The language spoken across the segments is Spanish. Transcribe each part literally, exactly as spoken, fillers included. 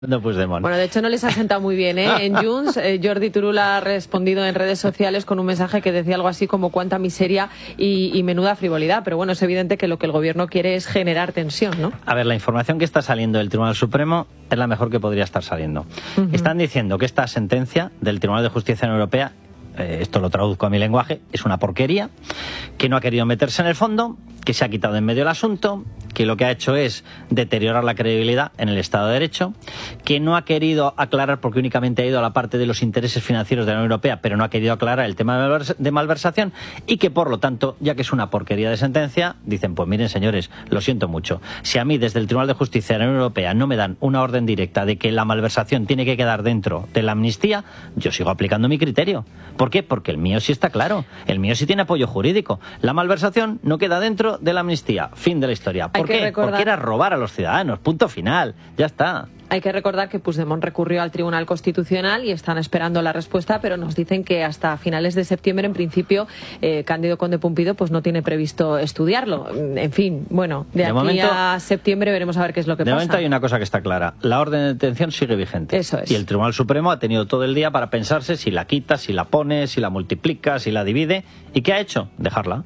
No, Puigdemont. Bueno, de hecho no les ha sentado muy bien, ¿eh? En Junts, eh, Jordi Turull ha respondido en redes sociales con un mensaje que decía algo así como cuánta miseria y, y menuda frivolidad, pero bueno, es evidente que lo que el gobierno quiere es generar tensión, ¿no? A ver, la información que está saliendo del Tribunal Supremo es la mejor que podría estar saliendo. Uh-huh. Están diciendo que esta sentencia del Tribunal de Justicia de la Unión Europea, eh, esto lo traduzco a mi lenguaje, es una porquería, que no ha querido meterse en el fondo, que se ha quitado en medio el asunto, que lo que ha hecho es deteriorar la credibilidad en el Estado de Derecho, que no ha querido aclarar porque únicamente ha ido a la parte de los intereses financieros de la Unión Europea, pero no ha querido aclarar el tema de malversación y que, por lo tanto, ya que es una porquería de sentencia, dicen, pues miren, señores, lo siento mucho. Si a mí desde el Tribunal de Justicia de la Unión Europea no me dan una orden directa de que la malversación tiene que quedar dentro de la amnistía, yo sigo aplicando mi criterio. ¿Por qué? Porque el mío sí está claro. El mío sí tiene apoyo jurídico. La malversación no queda dentro de la amnistía. Fin de la historia. ¿Por qué? Recordar... Porque era robar a los ciudadanos. Punto final. Ya está. Hay que recordar que Puigdemont recurrió al Tribunal Constitucional y están esperando la respuesta, pero nos dicen que hasta finales de septiembre, en principio, eh, Cándido Conde Pumpido pues no tiene previsto estudiarlo. En fin, bueno, de, de aquí momento, a septiembre veremos a ver qué es lo que de pasa. De momento hay una cosa que está clara. La orden de detención sigue vigente. Eso es. Y el Tribunal Supremo ha tenido todo el día para pensarse si la quita, si la pone, si la multiplica, si la divide. ¿Y qué ha hecho? Dejarla.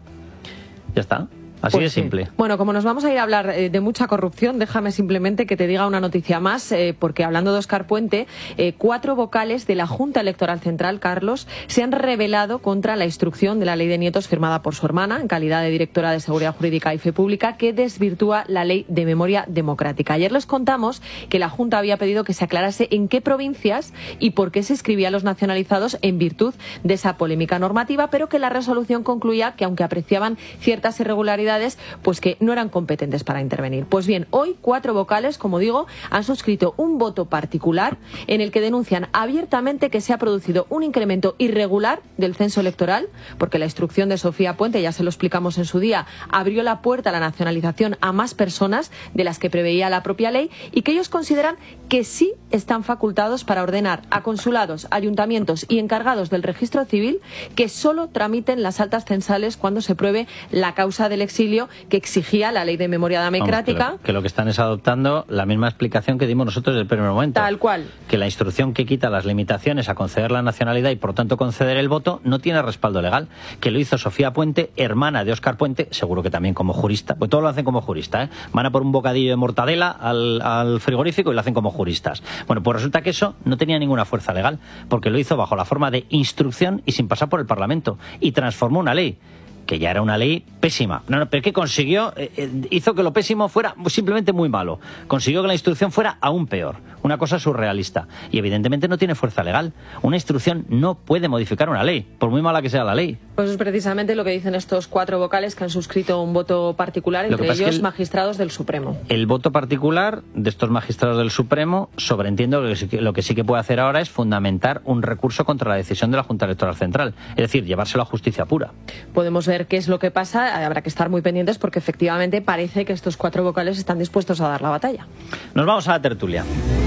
Ya está. Así pues de simple. Sí. Bueno, como nos vamos a ir a hablar eh, de mucha corrupción, déjame simplemente que te diga una noticia más, eh, porque hablando de Óscar Puente, eh, cuatro vocales de la Junta Electoral Central, Carlos, se han rebelado contra la instrucción de la Ley de Nietos firmada por su hermana, en calidad de directora de Seguridad Jurídica y Fe Pública, que desvirtúa la Ley de Memoria Democrática. Ayer les contamos que la Junta había pedido que se aclarase en qué provincias y por qué se escribía a los nacionalizados en virtud de esa polémica normativa, pero que la resolución concluía que, aunque apreciaban ciertas irregularidades, pues que no eran competentes para intervenir. Pues bien, hoy cuatro vocales, como digo, han suscrito un voto particular en el que denuncian abiertamente que se ha producido un incremento irregular del censo electoral, porque la instrucción de Sofía Puente, ya se lo explicamos en su día, abrió la puerta a la nacionalización a más personas de las que preveía la propia ley, y que ellos consideran que sí están facultados para ordenar a consulados, ayuntamientos y encargados del registro civil que solo tramiten las actas censales cuando se pruebe la causa del exilio que exigía la Ley de Memoria Democrática. Vamos, que, lo, que lo que están es adoptando la misma explicación que dimos nosotros desde el primer momento. Tal cual. Que la instrucción que quita las limitaciones a conceder la nacionalidad y por tanto conceder el voto no tiene respaldo legal. Que lo hizo Sofía Puente, hermana de Óscar Puente, seguro que también como jurista. Pues todos lo hacen como jurista, ¿eh? Van a por un bocadillo de mortadela al, al frigorífico y lo hacen como juristas. Bueno, pues resulta que eso no tenía ninguna fuerza legal, porque lo hizo bajo la forma de instrucción y sin pasar por el Parlamento. Y transformó una ley que ya era una ley pésima. No, no, pero que consiguió, eh, hizo que lo pésimo fuera simplemente muy malo. Consiguió que la instrucción fuera aún peor. Una cosa surrealista. Y evidentemente no tiene fuerza legal. Una instrucción no puede modificar una ley, por muy mala que sea la ley. Pues es precisamente lo que dicen estos cuatro vocales que han suscrito un voto particular, entre ellos es el, magistrados del Supremo. El voto particular de estos magistrados del Supremo, sobreentiendo lo que, sí, lo que sí que puede hacer ahora es fundamentar un recurso contra la decisión de la Junta Electoral Central. Es decir, llevárselo a justicia pura. Podemos ver qué es lo que pasa, habrá que estar muy pendientes porque efectivamente parece que estos cuatro vocales están dispuestos a dar la batalla. Nos vamos a la tertulia.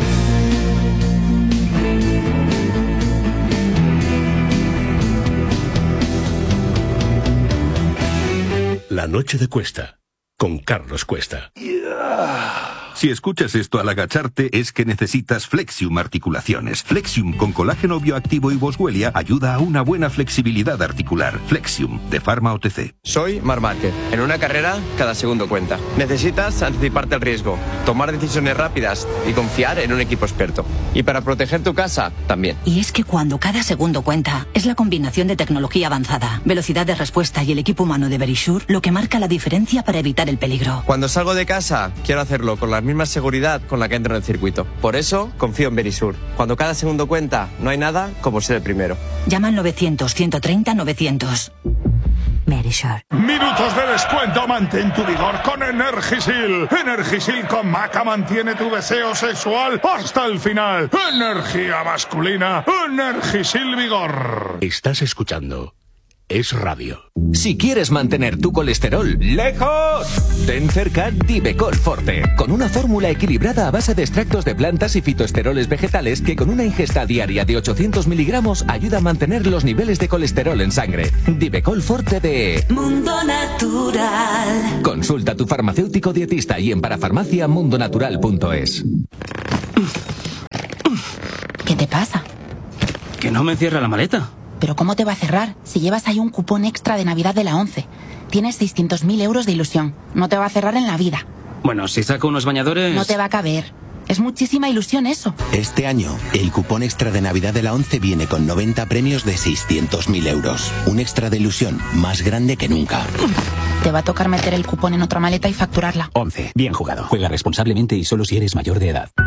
La noche de Cuesta, con Carlos Cuesta. Yeah. Si escuchas esto al agacharte es que necesitas Flexium Articulaciones. Flexium con colágeno bioactivo y boswellia ayuda a una buena flexibilidad articular. Flexium, de Pharma O T C. Soy Marc Márquez. En una carrera, cada segundo cuenta. Necesitas anticiparte al riesgo, tomar decisiones rápidas y confiar en un equipo experto. Y para proteger tu casa, también. Y es que cuando cada segundo cuenta, es la combinación de tecnología avanzada, velocidad de respuesta y el equipo humano de Verisure lo que marca la diferencia para evitar el peligro. Cuando salgo de casa, quiero hacerlo con las misma seguridad con la que entro en el circuito. Por eso, confío en Verisure. Cuando cada segundo cuenta, no hay nada como ser el primero. Llama al novecientos, ciento treinta, novecientos. Verisure. Minutos de descuento, mantén tu vigor con Energisil. Energisil con maca mantiene tu deseo sexual hasta el final. Energía masculina, Energisil Vigor. Estás escuchando Es Radio. Si quieres mantener tu colesterol lejos, ten cerca Divecol Forte, con una fórmula equilibrada a base de extractos de plantas y fitoesteroles vegetales que con una ingesta diaria de ochocientos miligramos ayuda a mantener los niveles de colesterol en sangre. Divecol Forte de Mundo Natural. Consulta a tu farmacéutico dietista y en parafarmacia mundo natural punto es. ¿Qué te pasa? Que no me cierra la maleta. ¿Pero cómo te va a cerrar si llevas ahí un cupón extra de Navidad de la ONCE? Tienes seiscientos mil euros de ilusión. No te va a cerrar en la vida. Bueno, si saco unos bañadores... No te va a caber. Es muchísima ilusión eso. Este año, el cupón extra de Navidad de la ONCE viene con noventa premios de seiscientos mil euros. Un extra de ilusión más grande que nunca. Te va a tocar meter el cupón en otra maleta y facturarla. ONCE. Bien jugado. Juega responsablemente y solo si eres mayor de edad.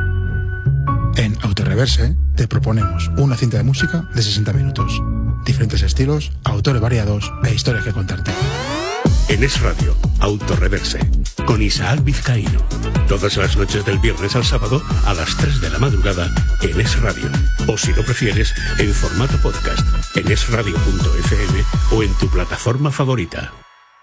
En Autoreverse te proponemos una cinta de música de sesenta minutos. Diferentes estilos, autores variados e historias que contarte. En Es Radio, Autoreverse, con Isaac Vizcaíno. Todas las noches del viernes al sábado a las tres de la madrugada en Es Radio. O si lo prefieres, en formato podcast, en es radio punto efe eme o en tu plataforma favorita.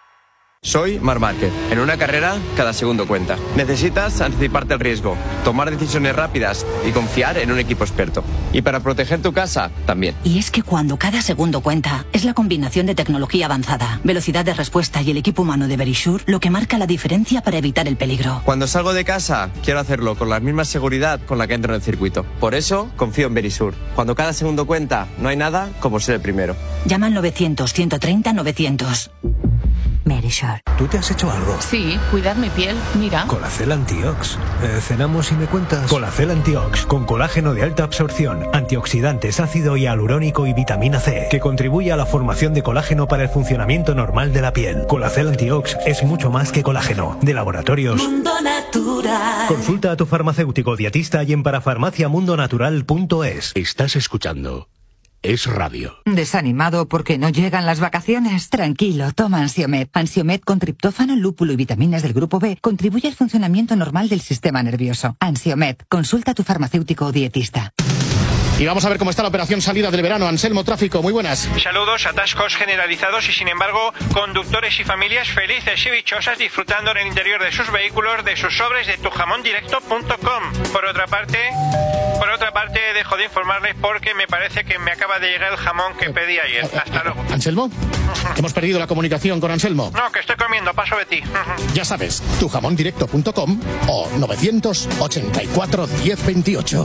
Soy Marc Márquez. En una carrera, cada segundo cuenta. Necesitas anticiparte al riesgo, tomar decisiones rápidas y confiar en un equipo experto. Y para proteger tu casa, también. Y es que cuando cada segundo cuenta, es la combinación de tecnología avanzada, velocidad de respuesta y el equipo humano de Verisure lo que marca la diferencia para evitar el peligro. Cuando salgo de casa, quiero hacerlo con la misma seguridad con la que entro en el circuito. Por eso, confío en Verisure. Cuando cada segundo cuenta, no hay nada como ser el primero. Llama al novecientos, ciento treinta, novecientos. Verisure. ¿Tú te has hecho algo? Sí, cuidar mi piel, mira. Colacel Antiox. Eh, cenamos y me cuentas. Colacel Antiox, con colágeno de alta absorción, antioxidantes, ácido hialurónico y vitamina C, que contribuye a la formación de colágeno para el funcionamiento normal de la piel. Colacel Antiox es mucho más que colágeno. De laboratorios Mundo Natural. Consulta a tu farmacéutico dietista y en parafarmacia mundo natural punto es. Estás escuchando Es Radio. ¿Desanimado porque no llegan las vacaciones? Tranquilo, toma Ansiomed. Ansiomed con triptófano, lúpulo y vitaminas del grupo B contribuye al funcionamiento normal del sistema nervioso. Ansiomed, consulta a tu farmacéutico o dietista. Y vamos a ver cómo está la operación salida del verano. Anselmo Tráfico, muy buenas. Saludos, atascos generalizados y sin embargo, conductores y familias felices y dichosas disfrutando en el interior de sus vehículos de sus sobres de tu jamón directo punto com. Por otra parte, por otra parte, dejo de informarles porque me parece que me acaba de llegar el jamón que pedí ayer. Hasta luego. ¿Anselmo? Hemos perdido la comunicación con Anselmo. No, que estoy comiendo, paso de ti. Ya sabes, tu jamón directo punto com o novecientos ochenta y cuatro diez veintiocho.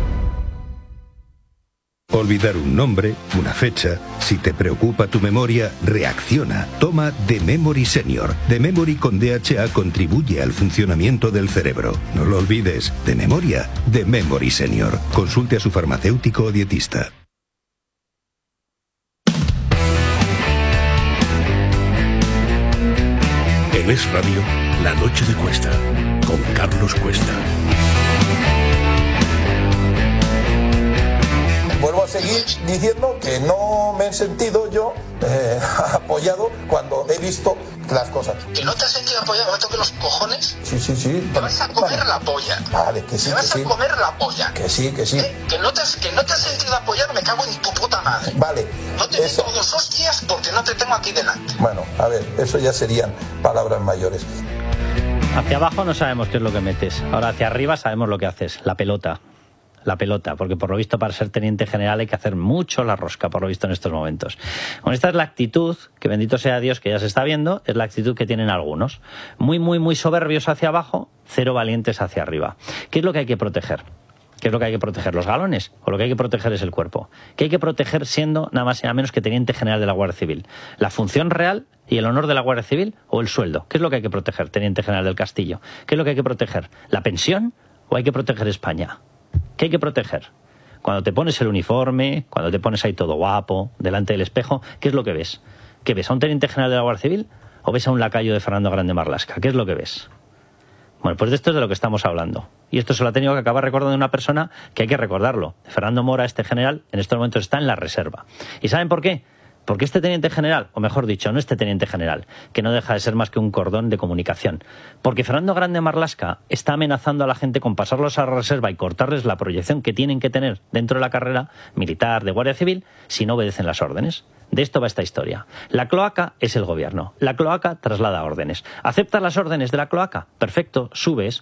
Olvidar un nombre, una fecha. Si te preocupa tu memoria, reacciona. Toma The Memory Senior. The Memory con D H A contribuye al funcionamiento del cerebro. No lo olvides. De memoria, The Memory Senior. Consulte a su farmacéutico o dietista. En Es Radio, La Noche de Cuesta, con Carlos Cuesta. Vuelvo a seguir diciendo que no me he sentido yo eh, apoyado cuando he visto las cosas. ¿Que no te has sentido apoyado? ¿Me toque los cojones? Sí, sí, sí. Te vas a comer vale. la polla. Vale, que sí, Te vas que a sí. comer la polla. Que sí, que sí. ¿Eh? Que, no te has, que no te has sentido apoyado, me cago en tu puta madre. Vale. No te eso. meto dos hostias porque no te tengo aquí delante. Bueno, a ver, eso ya serían palabras mayores. Hacia abajo no sabemos qué es lo que metes. Ahora hacia arriba sabemos lo que haces, la pelota. La pelota, porque por lo visto para ser teniente general hay que hacer mucho la rosca, por lo visto en estos momentos. Bueno, esta es la actitud, que bendito sea Dios que ya se está viendo, es la actitud que tienen algunos. Muy, muy, muy soberbios hacia abajo, cero valientes hacia arriba. ¿Qué es lo que hay que proteger? ¿Qué es lo que hay que proteger? ¿Los galones? ¿O lo que hay que proteger es el cuerpo? ¿Qué hay que proteger siendo nada más y nada menos que teniente general de la Guardia Civil? ¿La función real y el honor de la Guardia Civil o el sueldo? ¿Qué es lo que hay que proteger, teniente general del Castillo? ¿Qué es lo que hay que proteger? ¿La pensión o hay que proteger España? ¿Qué hay que proteger? Cuando te pones el uniforme, cuando te pones ahí todo guapo, delante del espejo, ¿qué es lo que ves? ¿Qué ves? ¿A un teniente general de la Guardia Civil o ves a un lacayo de Fernando Grande Marlaska? ¿Qué es lo que ves? Bueno, pues de esto es de lo que estamos hablando. Y esto se lo ha tenido que acabar recordando una persona que hay que recordarlo. Fernando Mora, este general, en estos momentos está en la reserva. ¿Y saben por qué? Porque este teniente general, o mejor dicho, no este teniente general, que no deja de ser más que un cordón de comunicación. Porque Fernando Grande Marlaska está amenazando a la gente con pasarlos a la reserva y cortarles la proyección que tienen que tener dentro de la carrera militar de Guardia Civil si no obedecen las órdenes. De esto va esta historia. La cloaca es el gobierno. La cloaca traslada órdenes. ¿Aceptas las órdenes de la cloaca? Perfecto, subes.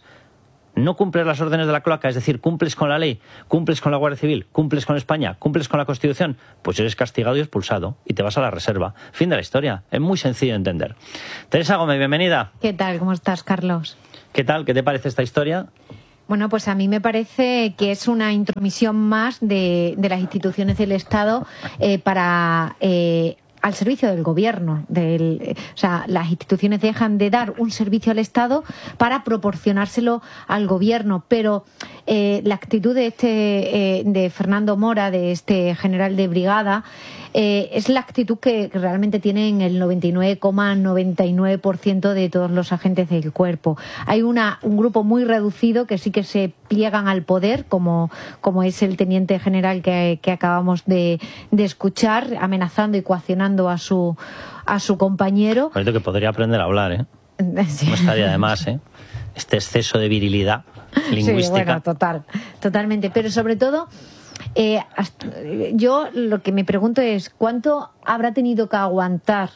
No cumples las órdenes de la cloaca, es decir, cumples con la ley, cumples con la Guardia Civil, cumples con España, cumples con la Constitución, pues eres castigado y expulsado y te vas a la reserva. Fin de la historia. Es muy sencillo de entender. Teresa Gómez, bienvenida. ¿Qué tal? ¿Cómo estás, Carlos? ¿Qué tal? ¿Qué te parece esta historia? Bueno, pues a mí me parece que es una intromisión más de, de las instituciones del Estado eh, para... Eh, al servicio del gobierno. Del, o sea, las instituciones dejan de dar un servicio al Estado para proporcionárselo al gobierno, pero eh, la actitud de este eh, de Fernando Mora, de este general de brigada, eh, es la actitud que realmente tienen el noventa y nueve coma noventa y nueve por ciento de todos los agentes del cuerpo. Hay una, un grupo muy reducido que sí que se pliegan al poder, como, como es el teniente general que, que acabamos de, de escuchar, amenazando y coaccionando a su, a su compañero. Parece que podría aprender a hablar, ¿eh? Sí. No estaría de más, ¿eh? Este exceso de virilidad lingüística. Sí, bueno, total, totalmente. Pero sobre todo, eh, hasta, yo lo que me pregunto es ¿cuánto habrá tenido que aguantar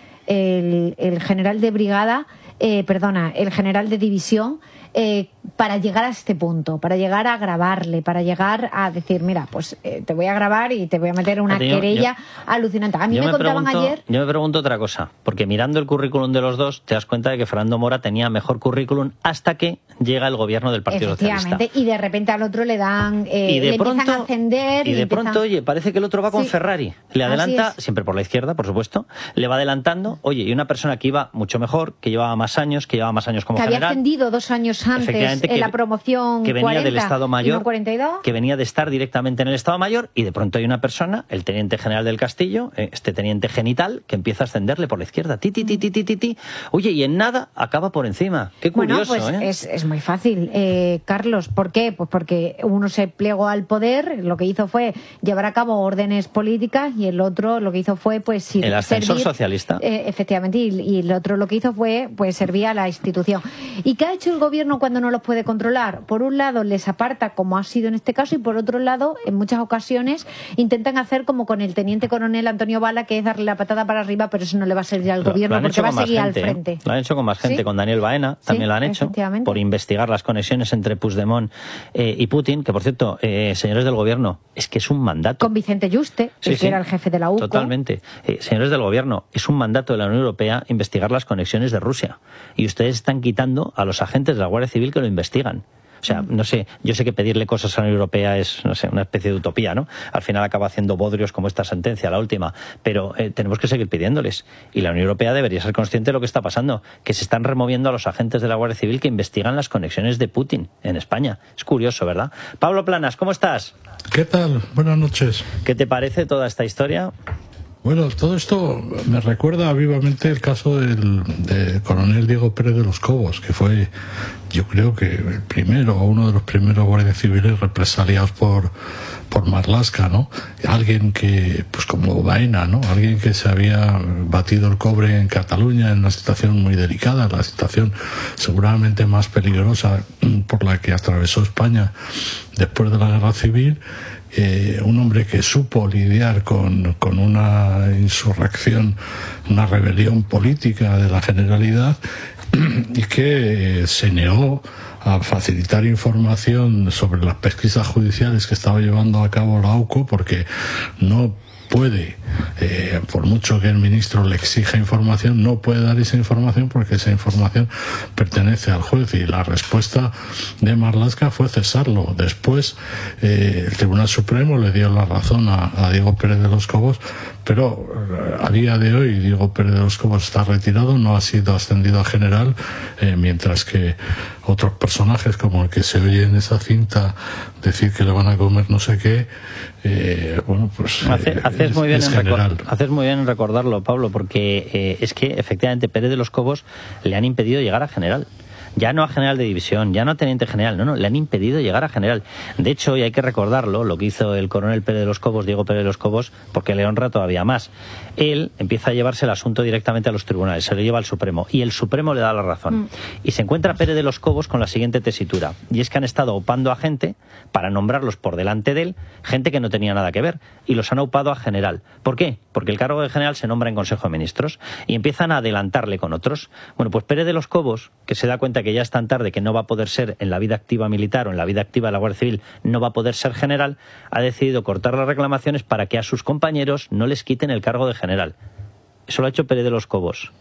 el, el general de brigada, eh, perdona, el general de división, eh, para llegar a este punto, para llegar a grabarle, para llegar a decir, mira, pues eh, te voy a grabar y te voy a meter una yo, querella yo, alucinante? A mí me, me contaban pregunto, ayer... Yo me pregunto otra cosa, porque mirando el currículum de los dos, te das cuenta de que Fernando Mora tenía mejor currículum hasta que llega el gobierno del Partido Socialista. Y de repente al otro le dan... Eh, y de le pronto, empiezan a ascender... Y de y empiezan... pronto, oye, parece que el otro va con sí. Ferrari. Le adelanta, siempre por la izquierda, por supuesto, le va adelantando. Oye, y una persona que iba mucho mejor, que llevaba más años, que llevaba más años como que general... había ascendido dos años antes en que, la promoción que venía cuarenta, del Estado Mayor, no cuarenta y dos. Que venía de estar directamente en el Estado Mayor, y de pronto hay una persona, el teniente general del Castillo, este teniente genital, que empieza a ascenderle por la izquierda. Ti, ti, ti, ti, ti, ti, ti. Oye, y en nada acaba por encima. Qué curioso, bueno, pues ¿eh? es, es muy fácil, eh, Carlos. ¿Por qué? Pues porque uno se plegó al poder, lo que hizo fue llevar a cabo órdenes políticas, y el otro lo que hizo fue pues servir, el ascensor socialista. Eh, efectivamente, y, y el otro lo que hizo fue pues servir a la institución. ¿Y qué ha hecho el gobierno cuando no los puede controlar? Por un lado les aparta, como ha sido en este caso, y por otro lado, en muchas ocasiones intentan hacer como con el teniente coronel Antonio Bala, que es darle la patada para arriba, pero eso no le va a servir al Lo, gobierno, lo porque va a seguir gente, al frente. ¿eh? Lo han hecho con más gente, ¿Sí? con Daniel Baena también sí, lo han hecho, por investigar las conexiones entre Puigdemont eh, y Putin, que por cierto, eh, señores del gobierno, es que es un mandato. Con Vicente Yuste, sí, que sí, era el jefe de la U C O. Totalmente. Eh, señores del gobierno, es un mandato de la Unión Europea investigar las conexiones de Rusia. Y ustedes están quitando a los agentes de la Guardia Civil que lo investigan. O sea, no sé, yo sé que pedirle cosas a la Unión Europea es, no sé, una especie de utopía, ¿no? Al final acaba haciendo bodrios como esta sentencia, la última, pero eh, tenemos que seguir pidiéndoles. Y la Unión Europea debería ser consciente de lo que está pasando, que se están removiendo a los agentes de la Guardia Civil que investigan las conexiones de Putin en España. Es curioso, ¿verdad? Pablo Planas, ¿cómo estás? ¿Qué tal? Buenas noches. ¿Qué te parece toda esta historia? Bueno, todo esto me recuerda vivamente el caso del, del coronel Diego Pérez de los Cobos, que fue, yo creo que el primero o uno de los primeros guardias civiles represaliados por, por Marlaska, ¿no? Alguien que, pues como Baena, ¿no? Alguien que se había batido el cobre en Cataluña en una situación muy delicada, la situación seguramente más peligrosa por la que atravesó España después de la Guerra Civil. Eh, un hombre que supo lidiar con, con una insurrección, una rebelión política de la Generalidad, y que eh, se negó a facilitar información sobre las pesquisas judiciales que estaba llevando a cabo la U C O, porque no puede, eh, por mucho que el ministro le exija información, no puede dar esa información porque esa información pertenece al juez, y la respuesta de Marlaska fue cesarlo. Después eh, el Tribunal Supremo le dio la razón a, a Diego Pérez de los Cobos, pero a día de hoy Diego Pérez de los Cobos está retirado, no ha sido ascendido a general, eh, mientras que otros personajes, como el que se oye en esa cinta decir que le van a comer no sé qué, eh, bueno, pues Hace, eh, haces, es, muy bien es en general. recor- haces muy bien en recordarlo, Pablo, porque eh, es que efectivamente Pérez de los Cobos le han impedido llegar a general. Ya no a general de división, ya no a teniente general, no, no, le han impedido llegar a general. De hecho, y hay que recordarlo, lo que hizo el coronel Pérez de los Cobos, Diego Pérez de los Cobos, porque le honra todavía más. Él empieza a llevarse el asunto directamente a los tribunales, se lo lleva al Supremo, y el Supremo le da la razón. Mm. Y se encuentra Pérez de los Cobos con la siguiente tesitura, y es que han estado opando a gente para nombrarlos por delante de él, gente que no tenía nada que ver, y los han opado a general. ¿Por qué? Porque el cargo de general se nombra en Consejo de Ministros, y empiezan a adelantarle con otros. Bueno, pues Pérez de los Cobos, que se da cuenta que ya es tan tarde que no va a poder ser en la vida activa militar o en la vida activa de la Guardia Civil, no va a poder ser general, ha decidido cortar las reclamaciones para que a sus compañeros no les quiten el cargo de general. Eso lo ha hecho Pérez de los Cobos.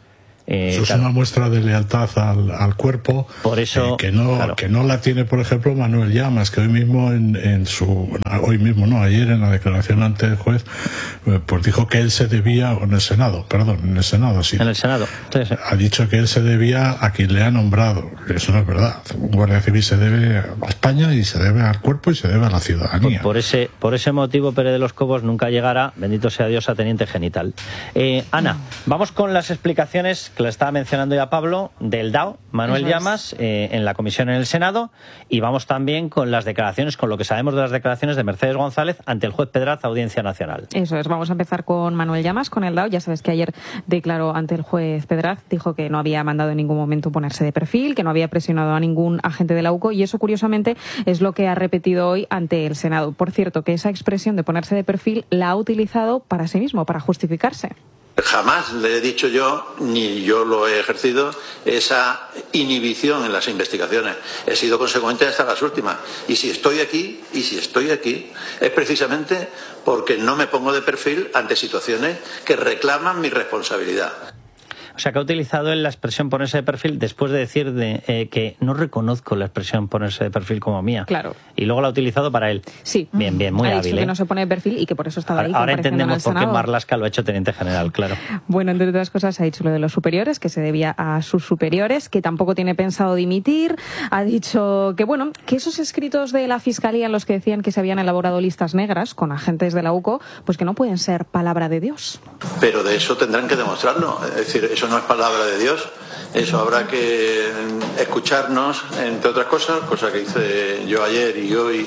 Eh, eso es claro. una muestra de lealtad al, al cuerpo. Por eso, eh, que no claro. que no la tiene, por ejemplo, Manuel Llamas, que hoy mismo en, en su hoy mismo no ayer en la declaración ante el juez eh, pues dijo que él se debía, o en el Senado, perdón, en el Senado sí. En el Senado. Sí, sí. Ha dicho que él se debía a quien le ha nombrado. Eso no es verdad. Un guardia civil se debe a España y se debe al cuerpo y se debe a la ciudadanía. Por, por ese por ese motivo Pérez de los Cobos nunca llegará, bendito sea Dios, a teniente genital. Eh, Ana, vamos con las explicaciones que le estaba mencionando ya Pablo del D A O, Manuel Eso es. Llamas, eh, en la comisión en el Senado, y vamos también con las declaraciones, con lo que sabemos de las declaraciones de Mercedes González ante el juez Pedraz, Audiencia Nacional. Eso es, vamos a empezar con Manuel Llamas, con el D A O. Ya sabes que ayer declaró ante el juez Pedraz, dijo que no había mandado en ningún momento ponerse de perfil, que no había presionado a ningún agente de la U C O, y eso curiosamente es lo que ha repetido hoy ante el Senado. Por cierto, que esa expresión de ponerse de perfil la ha utilizado para sí mismo, para justificarse. Jamás le he dicho yo, ni yo lo he ejercido, esa inhibición en las investigaciones. He sido consecuente hasta las últimas. Y si estoy aquí, y si estoy aquí, es precisamente porque no me pongo de perfil ante situaciones que reclaman mi responsabilidad. O sea, que ha utilizado él la expresión ponerse de perfil después de decir de, eh, que no reconozco la expresión ponerse de perfil como mía. Claro. Y luego la ha utilizado para él. Sí. Bien, bien, muy ha hábil. dicho que ¿eh? no se pone de perfil y que por eso estaba ahí. Ahora, ahora compareciendo en el entendemos por qué Senado. Marlaska lo ha hecho teniente general, claro. Bueno, entre otras cosas ha dicho lo de los superiores, que se debía a sus superiores, que tampoco tiene pensado dimitir. Ha dicho que, bueno, que esos escritos de la Fiscalía en los que decían que se habían elaborado listas negras con agentes de la U C O, pues que no pueden ser palabra de Dios. Pero de eso tendrán que demostrarlo. Es decir, eso no es palabra de Dios. Eso habrá que escucharnos, entre otras cosas, cosa que hice yo ayer y hoy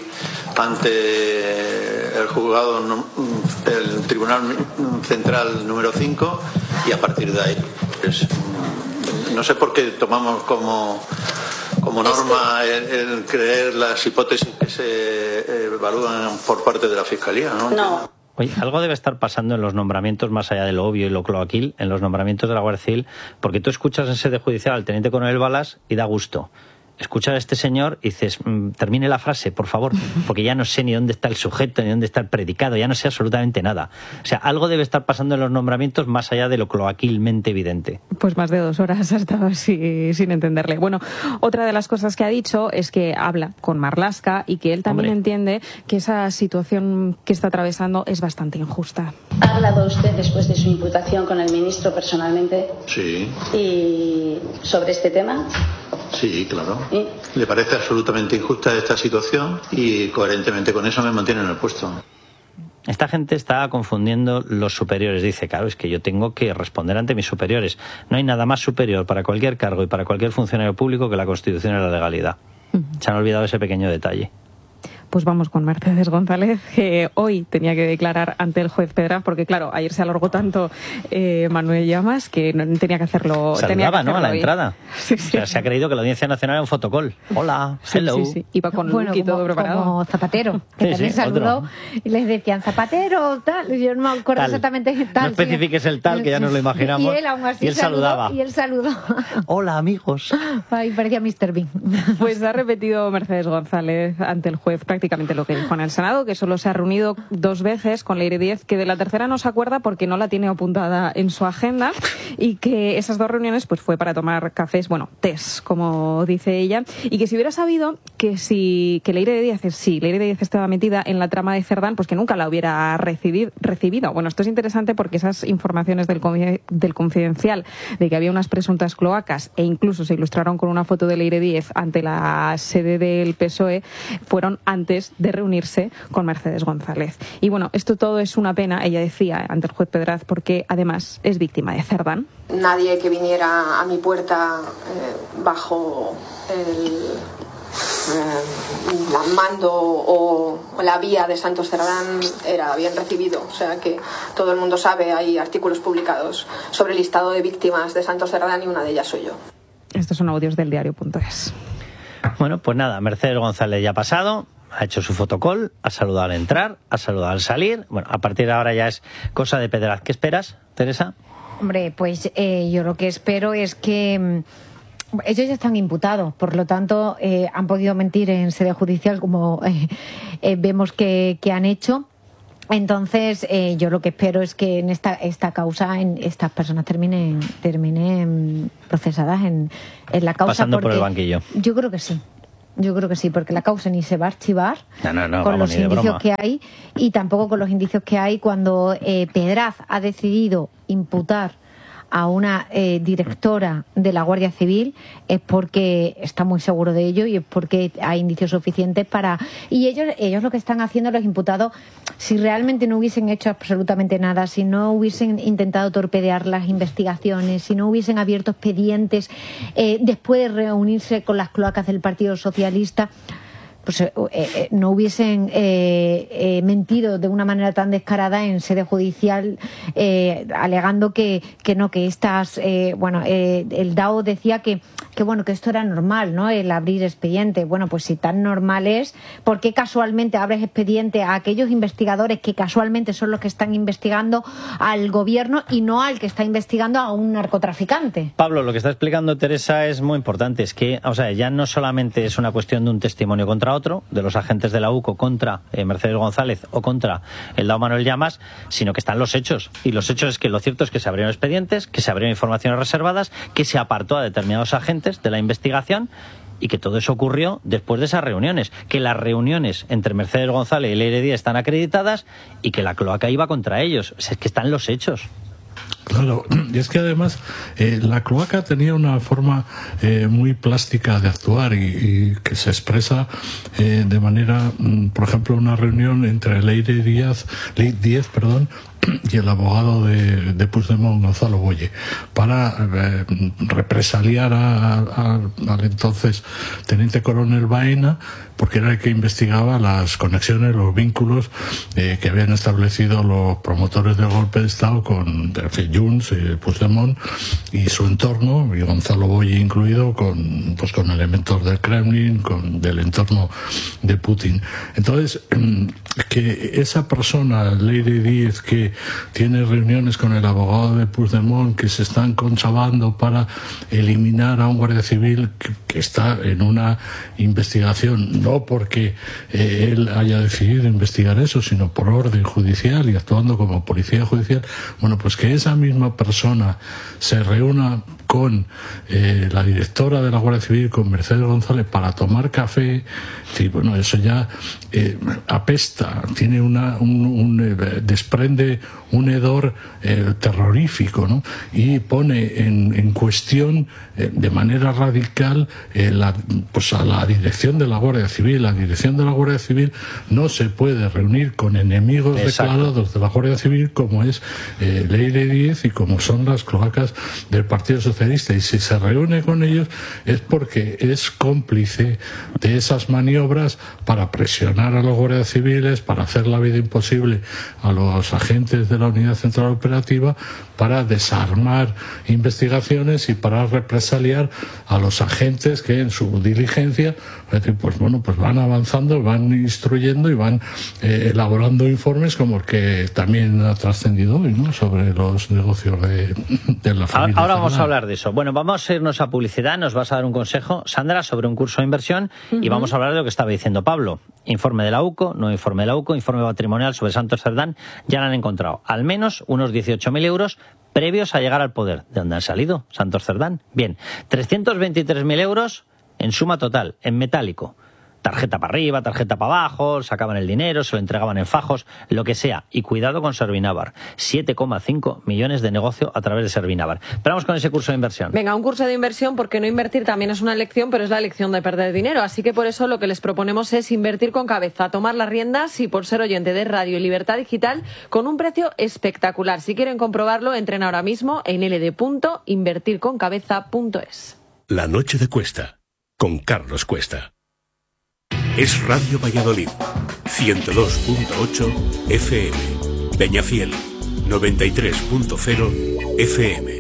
ante el juzgado, el Tribunal Central número cinco, y a partir de ahí. Pues, no sé por qué tomamos como, como norma el, el creer las hipótesis que se evalúan por parte de la Fiscalía, ¿no? No. Oye, algo debe estar pasando en los nombramientos, más allá de lo obvio y lo cloaquil, en los nombramientos de la Guardia Civil, porque tú escuchas en sede judicial al teniente coronel Balas y da gusto. Escuchas a este señor y dices, mmm, termine la frase, por favor, porque ya no sé ni dónde está el sujeto, ni dónde está el predicado, ya no sé absolutamente nada. O sea, algo debe estar pasando en los nombramientos más allá de lo cloaquilmente evidente. Pues más de dos horas ha estado así sin entenderle. Bueno, otra de las cosas que ha dicho es que habla con Marlaska y que él también Hombre. entiende que esa situación que está atravesando es bastante injusta. ¿Ha hablado usted después de su imputación con el ministro personalmente? Sí, ¿Y sobre este tema? sí, claro. ¿Y? Le parece absolutamente injusta esta situación y coherentemente con eso me mantiene en el puesto. Esta gente está confundiendo los superiores. Dice, claro, es que yo tengo que responder ante mis superiores. No hay nada más superior para cualquier cargo y para cualquier funcionario público que la Constitución y la legalidad. Se han olvidado ese pequeño detalle. Pues vamos con Mercedes González, que hoy tenía que declarar ante el juez Pedraz, porque claro, ayer se alargó tanto eh, Manuel Llamas que no, tenía que hacerlo. Saludaba, tenía que ¿no? A la hoy. entrada. Sí, sí. O sea, se ha creído que la Audiencia Nacional era un fotocall. Hola, Sí, hello. sí, sí. Iba con Bueno, look y como, todo preparado. como Zapatero, que Sí, también sí, saludó otro. y les decían Zapatero, tal. Yo no me acuerdo Tal. exactamente qué tal. No especifiques el tal, que ya nos lo imaginamos. Y él aún así Y él saludó, saludaba. Y él saludó. Hola, amigos. Ay, parecía míster Bean. Pues ha repetido Mercedes González ante el juez prácticamente lo que dijo en el Senado, que solo se ha reunido dos veces con Leire Díez, que de la tercera no se acuerda porque no la tiene apuntada en su agenda, y que esas dos reuniones pues fue para tomar cafés, bueno, tés, como dice ella, y que si hubiera sabido que si que Leire Díez, sí, Leire Díez estaba metida en la trama de Cerdán, pues que nunca la hubiera recibido. recibido. Bueno, esto es interesante porque esas informaciones del, del Confidencial de que había unas presuntas cloacas e incluso se ilustraron con una foto de Leire Díez ante la sede del P S O E fueron antes de reunirse con Mercedes González. Y bueno, esto todo es una pena, ella decía ante el juez Pedraz, porque además es víctima de Cerdán. Nadie que viniera a mi puerta eh, bajo el eh, la mando o, o la vía de Santos Cerdán era bien recibido. O sea que todo el mundo sabe, hay artículos publicados sobre el listado de víctimas de Santos Cerdán y una de ellas soy yo. Estos son audios del diario punto es. Bueno, pues nada, Mercedes González ya ha pasado, ha hecho su fotocall, ha saludado al entrar, ha saludado al salir. Bueno, a partir de ahora ya es cosa de Pedraz. ¿Qué esperas, Teresa? Hombre, pues eh, yo lo que espero es que mm, ellos ya están imputados, por lo tanto eh, han podido mentir en sede judicial como eh, eh, vemos que, que han hecho. Entonces, eh, yo lo que espero es que en esta esta causa, en estas personas terminen terminen procesadas en, en la causa. Pasando por el banquillo. Yo creo que sí. Yo creo que sí, porque la causa ni se va a archivar no, no, no, con vamos, los ni de indicios broma. que hay y tampoco con los indicios que hay cuando eh, Pedraz ha decidido imputar a una eh, directora de la Guardia Civil, es porque está muy seguro de ello y es porque hay indicios suficientes para... Y ellos, ellos lo que están haciendo, los imputados, si realmente no hubiesen hecho absolutamente nada, si no hubiesen intentado torpedear las investigaciones, si no hubiesen abierto expedientes eh, después de reunirse con las cloacas del Partido Socialista, pues eh, eh, no hubiesen eh, eh, mentido de una manera tan descarada en sede judicial, eh, alegando que, que no, que estas, eh, bueno, eh, el D A O decía que, que bueno, que esto era normal, ¿no? El abrir expediente. Bueno, pues si tan normal es, ¿por qué casualmente abres expediente a aquellos investigadores que casualmente son los que están investigando al gobierno y no al que está investigando a un narcotraficante? Pablo, lo que está explicando Teresa es muy importante. Es que, o sea, ya no solamente es una cuestión de un testimonio contra otro, de los agentes de la U C O contra eh, Mercedes González o contra el D A O Manuel Llamas, sino que están los hechos. Y los hechos es que lo cierto es que se abrieron expedientes, que se abrieron informaciones reservadas, que se apartó a determinados agentes de la investigación y que todo eso ocurrió después de esas reuniones. Que las reuniones entre Mercedes González y Leire Díaz están acreditadas y que la cloaca iba contra ellos. O sea, es que están los hechos. Claro, y es que además eh, la cloaca tenía una forma eh, muy plástica de actuar y, y que se expresa eh, de manera, mm, por ejemplo, una reunión entre Leire Díaz, Leire Díaz, perdón, y el abogado de, de Puigdemont, Gonzalo Boye, para eh, represaliar a, a, al entonces teniente coronel Baena, porque era el que investigaba las conexiones, los vínculos eh, que habían establecido los promotores del golpe de Estado con Junts, eh, Puigdemont y su entorno, y Gonzalo Boye incluido, con, pues, con elementos del Kremlin, con del entorno de Putin. Entonces, que esa persona, Leire Díaz, que tiene reuniones con el abogado de Puigdemont, que se están conchabando para eliminar a un guardia civil que, que está en una investigación, no porque eh, él haya decidido investigar eso, sino por orden judicial y actuando como policía judicial, bueno, pues que esa misma persona se reúna con eh, la directora de la Guardia Civil, con Mercedes González, para tomar café, sí, bueno, eso ya eh, apesta, tiene una, un, un eh, desprende un hedor eh, terrorífico, ¿no? Y pone en, en cuestión eh, de manera radical eh, la, pues a la dirección de la Guardia Civil. La dirección de la Guardia Civil no se puede reunir con enemigos Exacto. declarados de la Guardia Civil, como es eh, Leire Díaz y como son las cloacas del Partido Socialista. Y si se reúne con ellos es porque es cómplice de esas maniobras para presionar a los guardias civiles, para hacer la vida imposible a los agentes de la Unidad Central Operativa, para desarmar investigaciones y para represaliar a los agentes que en su diligencia pues bueno, pues van avanzando, van instruyendo y van eh, elaborando informes como el que también ha trascendido hoy, ¿no?, sobre los negocios de, de la familia. Ahora vamos a hablar de eso. Bueno, vamos a irnos a publicidad. Nos vas a dar un consejo, Sandra, sobre un curso de inversión uh-huh. y vamos a hablar de lo que estaba diciendo Pablo. Informe de la U C O, no informe de la U C O, informe patrimonial sobre Santos Cerdán. Ya lo han encontrado. Al menos unos dieciocho mil euros previos a llegar al poder. ¿De dónde han salido? Santos Cerdán. Bien, trescientos veintitrés mil euros en suma total, en metálico. Tarjeta para arriba, tarjeta para abajo, sacaban el dinero, se lo entregaban en fajos, lo que sea. Y cuidado con Servinavar. siete coma cinco millones de negocio a través de Servinavar. Pero vamos con ese curso de inversión. Venga, un curso de inversión, porque no invertir también es una lección, pero es la lección de perder dinero. Así que por eso lo que les proponemos es invertir con cabeza, tomar las riendas y por ser oyente de Radio Libertad Digital con un precio espectacular. Si quieren comprobarlo, entren ahora mismo en l d punto invertir con cabeza punto es. La noche de Cuesta, con Carlos Cuesta. Es Radio Valladolid, ciento dos punto ocho F M, Peñafiel, noventa y tres punto cero F M.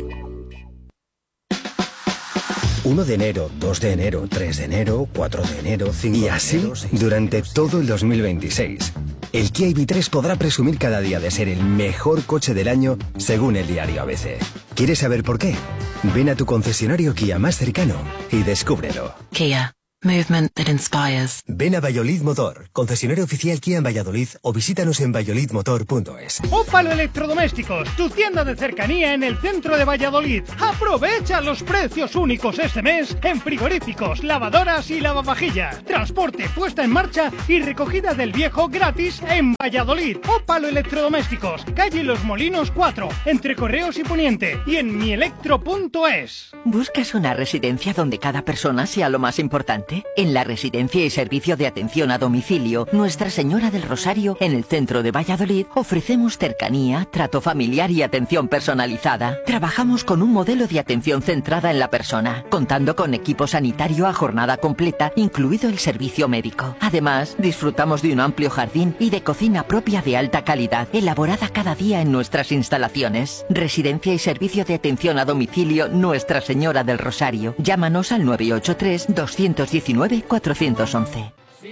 uno de enero, dos de enero, tres de enero, cuatro de enero, cinco y así de enero, seis durante todo el dos mil veintiséis. El Kia I V tres podrá presumir cada día de ser el mejor coche del año según el diario A B C. ¿Quieres saber por qué? Ven a tu concesionario Kia más cercano y descúbrelo. Kia. Movement that inspires. Ven a Valladolid Motor, concesionario oficial Kia en Valladolid, o visítanos en valladolid motor punto es. Ópalo Electrodomésticos, tu tienda de cercanía en el centro de Valladolid. Aprovecha los precios únicos este mes en frigoríficos, lavadoras y lavavajillas. Transporte, puesta en marcha y recogida del viejo gratis en Valladolid. Ópalo Electrodomésticos, calle Los Molinos cuatro, entre Correos y Poniente, y en mielectro punto es. ¿Buscas una residencia donde cada persona sea lo más importante? En la Residencia y Servicio de Atención a Domicilio Nuestra Señora del Rosario, en el centro de Valladolid, ofrecemos cercanía, trato familiar y atención personalizada. Trabajamos con un modelo de atención centrada en la persona, contando con equipo sanitario a jornada completa, incluido el servicio médico. Además, disfrutamos de un amplio jardín y de cocina propia de alta calidad, elaborada cada día en nuestras instalaciones. Residencia y Servicio de Atención a Domicilio Nuestra Señora del Rosario. Llámanos al nueve ocho tres, dos uno nueve, cuatro once.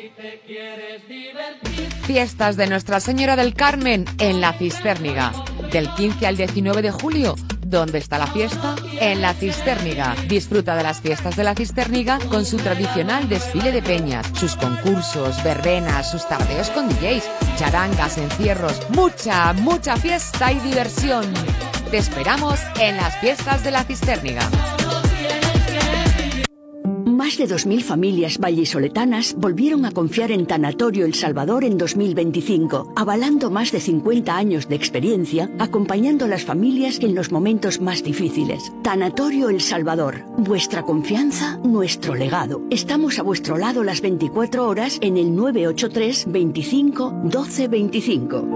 Fiestas de Nuestra Señora del Carmen en La Cistérniga. Del quince al diecinueve de julio. ¿Dónde está la fiesta? En La Cistérniga. Disfruta de las fiestas de La Cistérniga con su tradicional desfile de peñas, sus concursos, verbenas, sus tardeos con D Js, charangas, encierros, mucha, mucha fiesta y diversión. Te esperamos en las fiestas de La Cistérniga. Más de dos mil familias vallisoletanas volvieron a confiar en Tanatorio El Salvador en dos mil veinticinco, avalando más de cincuenta años de experiencia, acompañando a las familias en los momentos más difíciles. Tanatorio El Salvador, vuestra confianza, nuestro legado. Estamos a vuestro lado las veinticuatro horas en el nueve ocho tres, veinticinco, doce veinticinco.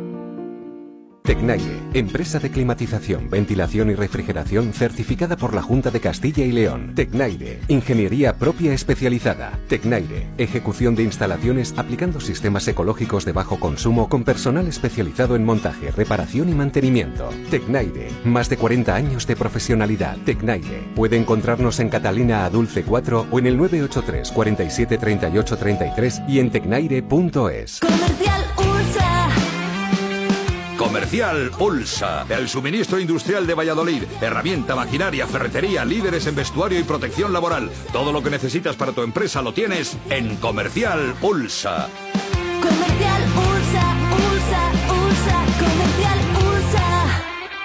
Tecnaire, empresa de climatización, ventilación y refrigeración certificada por la Junta de Castilla y León. Tecnaire, ingeniería propia especializada. Tecnaire, ejecución de instalaciones aplicando sistemas ecológicos de bajo consumo con personal especializado en montaje, reparación y mantenimiento. Tecnaire, más de cuarenta años de profesionalidad. Tecnaire, puede encontrarnos en Catalina Adulce cuatro o en el nueve ocho tres, cuarenta y siete, treinta y ocho, treinta y tres y en tecnaire punto es. Comercial Ursa. Comercial Ulsa, el suministro industrial de Valladolid. Herramienta, maquinaria, ferretería, líderes en vestuario y protección laboral. Todo lo que necesitas para tu empresa lo tienes en Comercial Ulsa. Comercial Ursa, Ursa, Ursa, Comercial Ursa.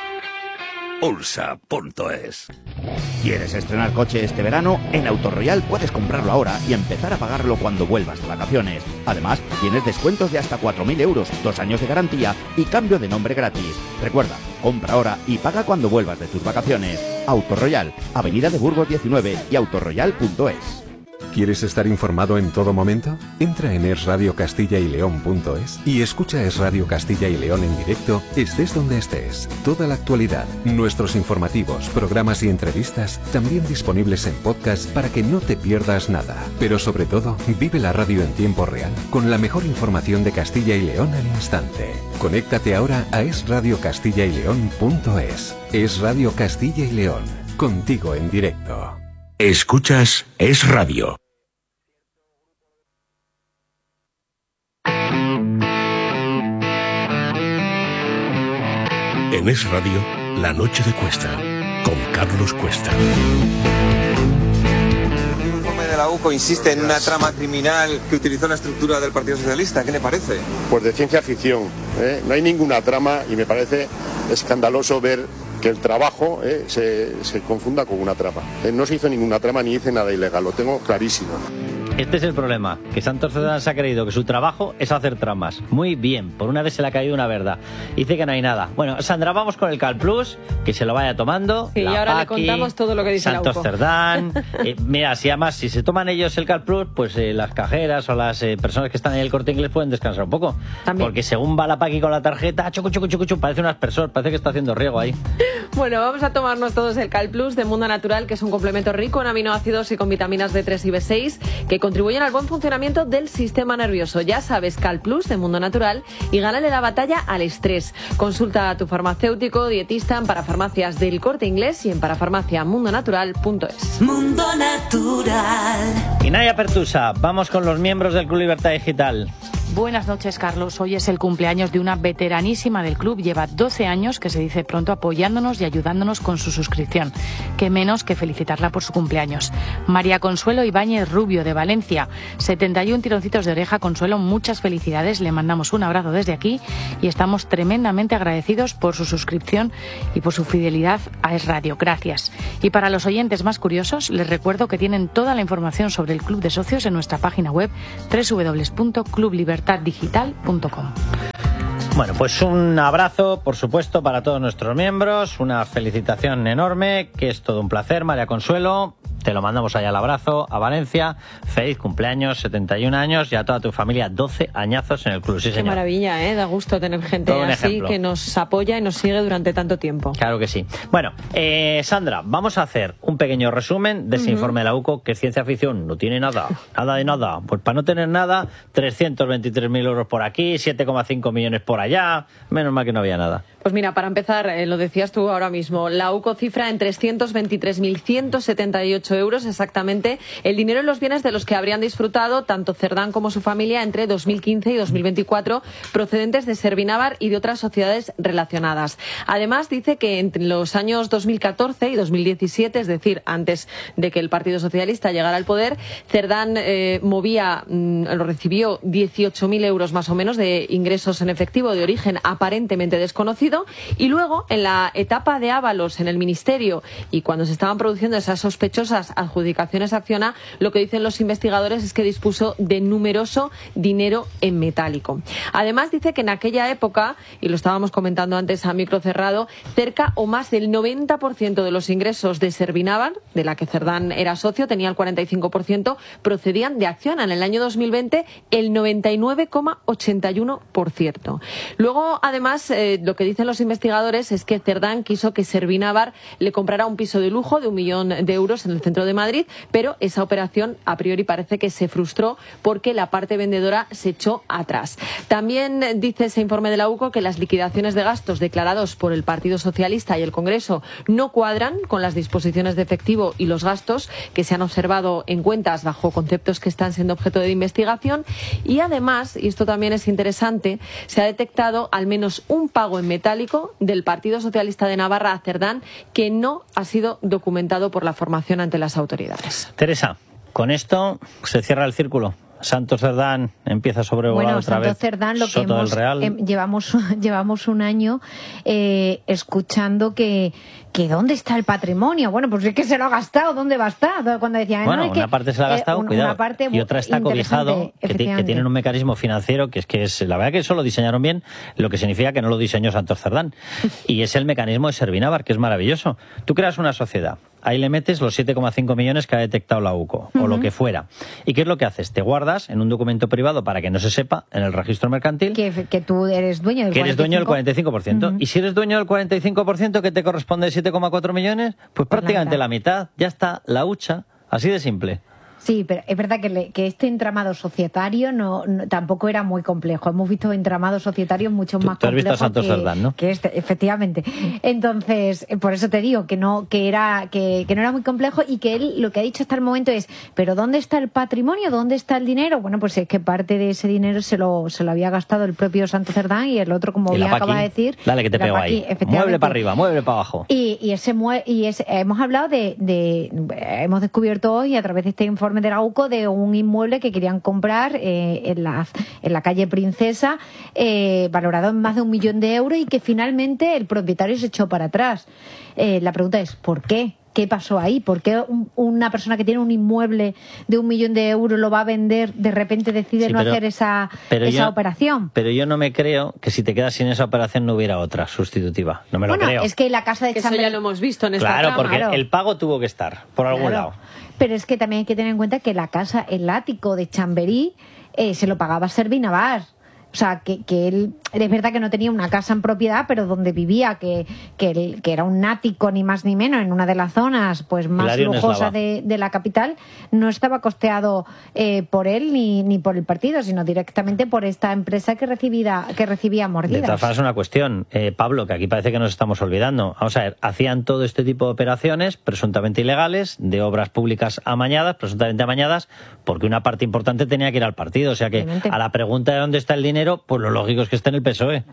Ulsa punto es. ¿Quieres estrenar coche este verano? En Autoroyal puedes comprarlo ahora y empezar a pagarlo cuando vuelvas de vacaciones. Además, tienes descuentos de hasta cuatro mil euros, dos años de garantía y cambio de nombre gratis. Recuerda, compra ahora y paga cuando vuelvas de tus vacaciones. Autoroyal, Avenida de Burgos diecinueve y autoroyal punto es. ¿Quieres estar informado en todo momento? Entra en es radio castilla y león punto es y escucha Es Radio Castilla y León en directo, estés donde estés. Toda la actualidad, nuestros informativos, programas y entrevistas, también disponibles en podcast para que no te pierdas nada. Pero sobre todo, vive la radio en tiempo real, con la mejor información de Castilla y León al instante. Conéctate ahora a es radio castilla y león punto es. Es Radio Castilla y León, contigo en directo. Escuchas Es Radio. En Es Radio, La Noche de Cuesta, con Carlos Cuesta. El informe de la U C O insiste en una trama criminal que utilizó la estructura del Partido Socialista. ¿Qué le parece? Pues de ciencia ficción, ¿eh? No hay ninguna trama y me parece escandaloso ver que el trabajo eh, se, se confunda con una trama. Eh, no se hizo ninguna trama ni hice nada ilegal, lo tengo clarísimo. Este es el problema, que Santos Cerdán se ha creído que su trabajo es hacer tramas. Muy bien, por una vez se le ha caído una verdad. Dice que no hay nada. Bueno, Sandra, vamos con el Cal Plus, que se lo vaya tomando. Sí, y ahora Paqui, le contamos todo lo que dice Santos la U C O. Cerdán. eh, mira, si además, si se toman ellos el Cal Plus, pues eh, las cajeras o las eh, personas que están en el Corte Inglés pueden descansar un poco. También. Porque según va la Paqui con la tarjeta, chucu, chucu, chucu, chucu, parece un aspersor, parece que está haciendo riego ahí. Bueno, vamos a tomarnos todos el Cal Plus de Mundo Natural, que es un complemento rico en aminoácidos y con vitaminas B tres y B seis que contribuyen al buen funcionamiento del sistema nervioso. Ya sabes, Cal Plus de Mundo Natural y gánale la batalla al estrés. Consulta a tu farmacéutico, dietista en Parafarmacias del Corte Inglés y en parafarmacia mundo natural punto es. Mundo Natural. Y Naya Pertusa, vamos con los miembros del Club Libertad Digital. Buenas noches, Carlos. Hoy es el cumpleaños de una veteranísima del club. Lleva doce años, que se dice pronto, apoyándonos y ayudándonos con su suscripción. Qué menos que felicitarla por su cumpleaños. María Consuelo Ibáñez Rubio, de Valencia. setenta y un tironcitos de oreja. Consuelo, muchas felicidades. Le mandamos un abrazo desde aquí y estamos tremendamente agradecidos por su suscripción y por su fidelidad a Es Radio. Gracias. Y para los oyentes más curiosos, les recuerdo que tienen toda la información sobre el Club de Socios en nuestra página web doble u doble u doble u punto club libertad digital punto com. Bueno, pues un abrazo, por supuesto, para todos nuestros miembros, una felicitación enorme, que es todo un placer, María Consuelo. Te lo mandamos allá el abrazo a Valencia. Feliz cumpleaños, setenta y un años, y a toda tu familia, doce añazos en el club. Sí, Qué señor. maravilla, ¿eh? Da gusto tener gente Todo un así ejemplo. que nos apoya y nos sigue durante tanto tiempo. Claro que sí. Bueno, eh, Sandra, vamos a hacer un pequeño resumen de ese Ujú. informe de la U C O, que ciencia ficción no tiene nada, nada de nada. Pues para no tener nada, trescientos veintitrés mil euros por aquí, siete coma cinco millones por allá. Menos mal que no había nada. Pues mira, para empezar, eh, lo decías tú ahora mismo, la U C O cifra en trescientos veintitrés mil ciento setenta y ocho euros exactamente el dinero y los bienes de los que habrían disfrutado tanto Cerdán como su familia entre dos mil quince y dos mil veinticuatro, procedentes de Servinavar y de otras sociedades relacionadas. Además, dice que entre los años dos mil catorce y dos mil diecisiete, es decir, antes de que el Partido Socialista llegara al poder, Cerdán eh, movía, mm, lo recibió dieciocho mil euros más o menos de ingresos en efectivo de origen aparentemente desconocido, y luego en la etapa de Ábalos en el Ministerio y cuando se estaban produciendo esas sospechosas adjudicaciones a Acciona, lo que dicen los investigadores es que dispuso de numeroso dinero en metálico. Además, dice que en aquella época, y lo estábamos comentando antes a micro cerrado, cerca o más del noventa por ciento de los ingresos de Servinavar, de la que Cerdán era socio, tenía el cuarenta y cinco por ciento, procedían de Acciona. En el año dos mil veinte, el noventa y nueve coma ochenta y uno por ciento. Luego, además, eh, lo que dicen los investigadores es que Cerdán quiso que Servinavar le comprara un piso de lujo de un millón de euros en el centro de Madrid, pero esa operación a priori parece que se frustró porque la parte vendedora se echó atrás. También dice ese informe de la U C O que las liquidaciones de gastos declarados por el Partido Socialista y el Congreso no cuadran con las disposiciones de efectivo y los gastos que se han observado en cuentas bajo conceptos que están siendo objeto de investigación, y además, y esto también es interesante, se ha detectado al menos un pago en metálico del Partido Socialista de Navarra a Cerdán que no ha sido documentado por la formación ante las autoridades. Teresa, con esto se cierra el círculo. Santos Cerdán empieza a sobrevolar Bueno, otra Santos vez. Cerdán, lo que Soto hemos, del Real. em, llevamos, llevamos un año eh, escuchando que, que ¿dónde está el patrimonio? Bueno, pues es que se lo ha gastado, ¿dónde va a estar? Cuando decían, Bueno, no, es que, una parte se la ha eh, gastado, una- cuidado, una parte y otra está interesante, cobijado, que, ti- que efectivamente. tienen un mecanismo financiero que es que es, la verdad que eso lo diseñaron bien, lo que significa que no lo diseñó Santos Cerdán. Y es el mecanismo de Servinavar, que es maravilloso. Tú creas una sociedad, ahí le metes los siete coma cinco millones que ha detectado la U C O, o lo Ujú. que fuera. ¿Y qué es lo que haces? Te guardas en un documento privado para que no se sepa en el registro mercantil Que, que tú eres dueño del que eres dueño del cuarenta y cinco por ciento. Ujú. Y si eres dueño del cuarenta y cinco por ciento, que te corresponde siete coma cuatro millones, pues prácticamente la mitad. Ya está, la hucha, así de simple. Sí, pero es verdad que, le- que este entramado societario no, no- tampoco era muy complejo. Hemos visto entramados societarios mucho más tú has visto a complejos Santos que, Cerdán, ¿no? que este, efectivamente. Entonces, eh, por eso te digo que no que era que, que no era muy complejo, y que él lo que ha dicho hasta el momento es, pero ¿dónde está el patrimonio? ¿Dónde está el dinero? Bueno, pues es que parte de ese dinero se lo se lo había gastado el propio Santos Cerdán, y el otro, como Y la bien acaba Paqui, de decir, dale que te la pego Paqui, ahí. efectivamente. Mueble para arriba, mueble para abajo. Y, y ese mue- y ese- hemos hablado de, de hemos descubierto hoy a través de este informe de la U C O de un inmueble que querían comprar eh, en la en la calle Princesa, eh, valorado en más de un millón de euros, y que finalmente el propietario se echó para atrás. Eh, la pregunta es ¿por qué? ¿Qué pasó ahí? ¿Por qué un- una persona que tiene un inmueble de un millón de euros lo va a vender, de repente decide Sí, no pero- hacer esa, pero esa yo- operación? Pero yo no me creo que si te quedas sin esa operación no hubiera otra sustitutiva. No me lo Bueno, creo. es que la casa de Eso ya Chamberlain... lo hemos visto en esta Claro, trama. porque Claro. el pago tuvo que estar por algún Claro. lado. Pero es que también hay que tener en cuenta que la casa, el ático de Chamberí, eh, se lo pagaba Servinavar. o sea, que, que él, es verdad que no tenía una casa en propiedad, pero donde vivía, que, que, el, que era un ático ni más ni menos, en una de las zonas pues más Hilario lujosa de, de la capital, no estaba costeado eh, por él ni, ni por el partido, sino directamente por esta empresa que recibía, que recibía mordidas. De todas formas, una cuestión, eh, Pablo, que aquí parece que nos estamos olvidando. Vamos a ver, hacían todo este tipo de operaciones presuntamente ilegales, de obras públicas amañadas, presuntamente amañadas, porque una parte importante tenía que ir al partido. O sea que Obviamente. a la pregunta de dónde está el dinero, pues lo lógico es que esté en el P S O E.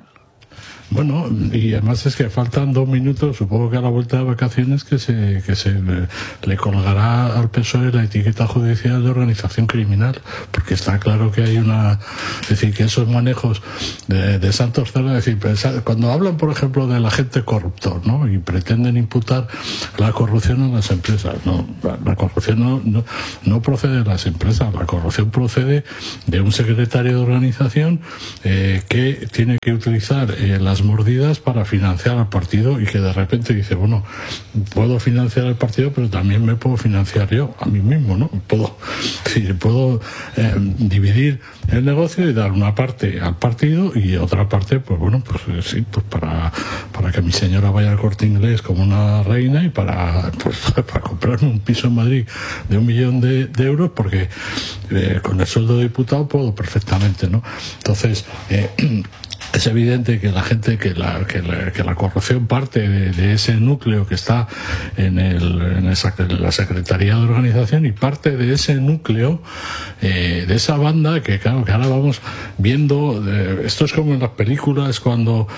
Bueno, y además es que faltan dos minutos, supongo que a la vuelta de vacaciones, que se, que se le, le colgará al P S O E la etiqueta judicial de organización criminal, porque está claro que hay una... Es decir, que esos manejos de, de Santos Cerdán, es decir, pensar, cuando hablan, por ejemplo, del agente corruptor, ¿no?, y pretenden imputar la corrupción en las empresas, no, la, la corrupción no, no, no procede de las empresas, la corrupción procede de un secretario de organización eh, que tiene que utilizar eh, las mordidas para financiar al partido y que de repente dice, bueno, puedo financiar al partido, pero también me puedo financiar yo a mí mismo, ¿no? Puedo, sí, puedo eh, dividir el negocio y dar una parte al partido y otra parte, pues bueno, pues eh, sí, pues para, para que mi señora vaya al Corte Inglés como una reina y para, pues, para comprarme un piso en Madrid de un millón de, de euros, porque eh, con el sueldo de diputado puedo perfectamente, ¿no? Entonces, eh, es evidente que la gente, que la, que la, que la corrupción parte de, de ese núcleo que está en, el, en, esa, en la Secretaría de Organización, y parte de ese núcleo, eh, de esa banda que, claro, que ahora vamos viendo. Eh, esto es como en las películas cuando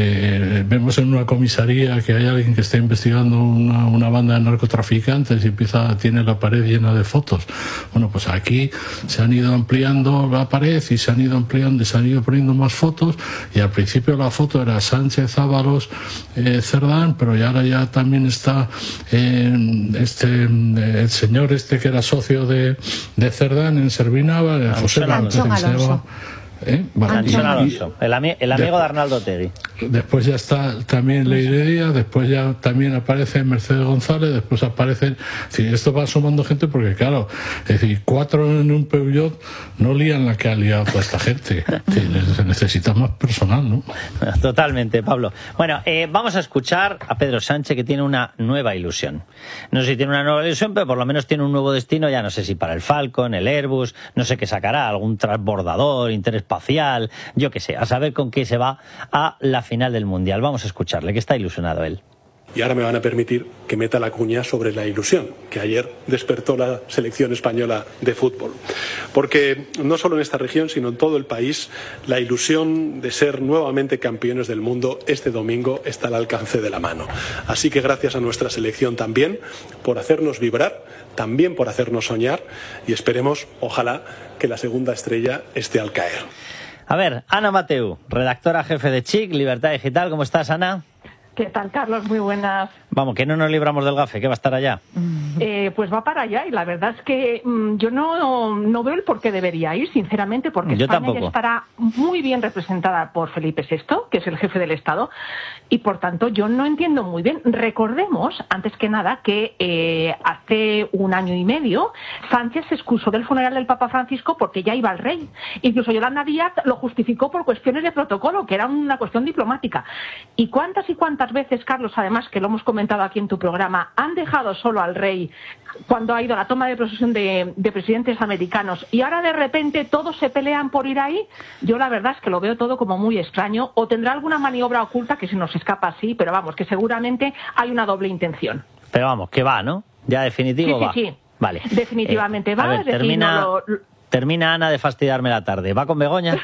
eh, vemos en una comisaría que hay alguien que está investigando una, una banda de narcotraficantes y empieza, tiene la pared llena de fotos. Bueno, pues aquí se han ido ampliando la pared y se han ido ampliando y se han ido poniendo más fotos. Y al principio la foto era Sánchez, Ábalos, eh, Cerdán, pero ya ahora ya también está eh, este eh, el señor este que era socio de, de Cerdán en Servinaba, José Alonso. ¿Eh? Vale. Anchón Alonso, el, ami el amigo de Arnaldo Otegi. Después ya está también Leire Díaz, después ya también aparece Mercedes González, después aparecen... Sí, esto va sumando gente porque, claro, es decir, cuatro en un Peugeot no lían la que ha liado toda esta gente. Sí, se necesita más personal, ¿no? Totalmente, Pablo. Bueno, eh, vamos a escuchar a Pedro Sánchez, que tiene una nueva ilusión. No sé si tiene una nueva ilusión, pero por lo menos tiene un nuevo destino, ya no sé si para el Falcon, el Airbus, no sé qué sacará, algún transbordador, interespacial, yo qué sé, a saber con qué se va a la final del Mundial. Vamos a escucharle, que está ilusionado él. Y ahora me van a permitir que meta la cuña sobre la ilusión que ayer despertó la selección española de fútbol. Porque no solo en esta región, sino en todo el país, la ilusión de ser nuevamente campeones del mundo este domingo está al alcance de la mano. Así que gracias a nuestra selección también por hacernos vibrar, también por hacernos soñar, y esperemos, ojalá, que la segunda estrella esté al caer. A ver, Ana Mateu, redactora jefe de Chic, Libertad Digital. ¿Cómo estás, Ana? ¿Qué tal, Carlos? Muy buenas. Vamos, que no nos libramos del gafe, que va a estar allá. Eh, pues va para allá, y la verdad es que mmm, yo no, no veo el por qué debería ir, sinceramente, porque yo España tampoco. ya estará muy bien representada por Felipe sexto, que es el jefe del Estado, y por tanto yo no entiendo muy bien. Recordemos, antes que nada, que eh, hace un año y medio Sánchez se excusó del funeral del Papa Francisco porque ya iba el rey. Incluso Yolanda Díaz lo justificó por cuestiones de protocolo, que era una cuestión diplomática. ¿Y cuántas y cuántas veces, Carlos, además, que lo hemos comentado aquí en tu programa, han dejado solo al rey cuando ha ido a la toma de posesión de, de presidentes americanos, y ahora de repente todos se pelean por ir ahí? Yo la verdad es que lo veo todo como muy extraño, o tendrá alguna maniobra oculta que se nos escapa así, pero vamos, que seguramente hay una doble intención. Pero vamos, que va, ¿no? Ya definitivo sí, va. Sí, sí, vale. Definitivamente eh, va. A ver, es decir, termina, no lo... termina Ana de fastidiarme la tarde. ¿Va con Begoña?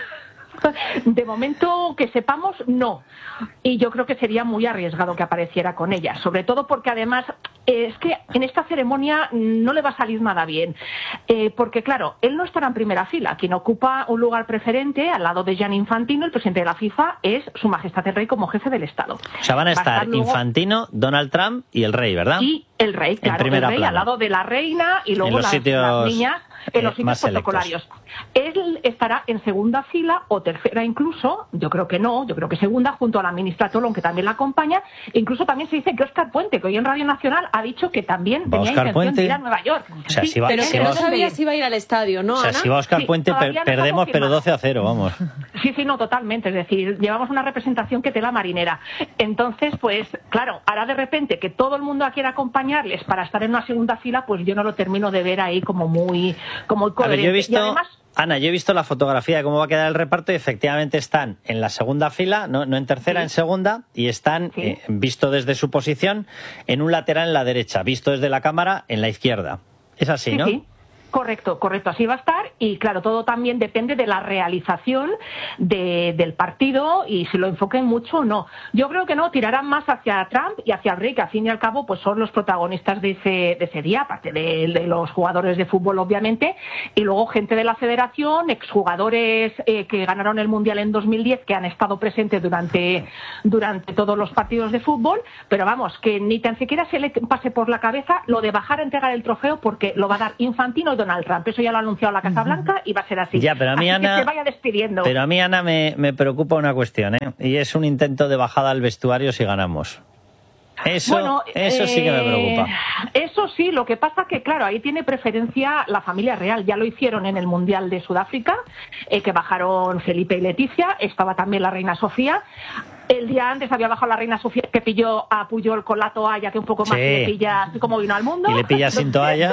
De momento, que sepamos, no. Y yo creo que sería muy arriesgado que apareciera con ella, sobre todo porque además eh, es que en esta ceremonia no le va a salir nada bien, eh, porque claro, él no estará en primera fila. Quien ocupa un lugar preferente al lado de Gianni Infantino, el presidente de la FIFA, es Su Majestad el Rey como jefe del Estado. O sea, van a estar, a estar luego... Infantino, Donald Trump y el rey, ¿verdad? Y el rey, claro, el rey plana. al lado de la reina, y luego las, sitios... las niñas en los eh, sitios más protocolarios. Él estará en segunda fila o tercera incluso, yo creo que no, yo creo que segunda, junto a la ministra Tolón, que también la acompaña. Incluso también se dice que Óscar Puente, que hoy en Radio Nacional ha dicho que también ¿Va tenía Óscar intención Puente? de ir a Nueva York. O sea, Sí, si va- Pero si que va- no sabía si iba a ir al estadio, ¿no, O sea, Ana? si va Óscar Sí, Puente, per- todavía no está perdemos, pero confirmado. doce a cero, vamos. Sí, sí, no, totalmente. Es decir, llevamos una representación que tela marinera. Entonces, pues, claro, ahora de repente que todo el mundo quiera acompañarles para estar en una segunda fila, pues yo no lo termino de ver ahí como muy, como muy A coherente. ver, yo he visto, Y además, Ana, yo he visto la fotografía de cómo va a quedar el reparto y efectivamente están en la segunda fila, no, no en tercera, Sí. en segunda, y están, eh, visto desde su posición, en un lateral en la derecha, visto desde la cámara en la izquierda. Es así, sí, ¿no? sí. Correcto, correcto, así va a estar y claro, todo también depende de la realización de, del partido y si lo enfoquen mucho o no. Yo creo que no, tirarán más hacia Trump y hacia el rey, que al fin y al cabo pues son los protagonistas de ese, de ese día, aparte de, de los jugadores de fútbol obviamente, y luego gente de la federación, exjugadores eh, que ganaron el Mundial en dos mil diez, que han estado presentes durante, durante todos los partidos de fútbol, pero vamos, que ni tan siquiera se le pase por la cabeza lo de bajar a entregar el trofeo porque lo va a dar Infantino y Donald Trump. Eso ya lo ha anunciado la Casa Blanca y va a ser así. Ya, pero a mí, Así Ana- que se vaya despidiendo. Pero a mí, Ana, me, me preocupa una cuestión, ¿eh? Y es un intento de bajada al vestuario si ganamos. Eso, Bueno, eso sí que me eh, preocupa. Eso sí, lo que pasa que, claro, ahí tiene preferencia la familia real. Ya lo hicieron en el Mundial de Sudáfrica, eh, que bajaron Felipe y Leticia, estaba también la reina Sofía. El día antes había bajado la reina Sofía, que pilló a Puyol con la toalla, que un poco más Sí. le pilla así como vino al mundo. Y le pilla sin toalla.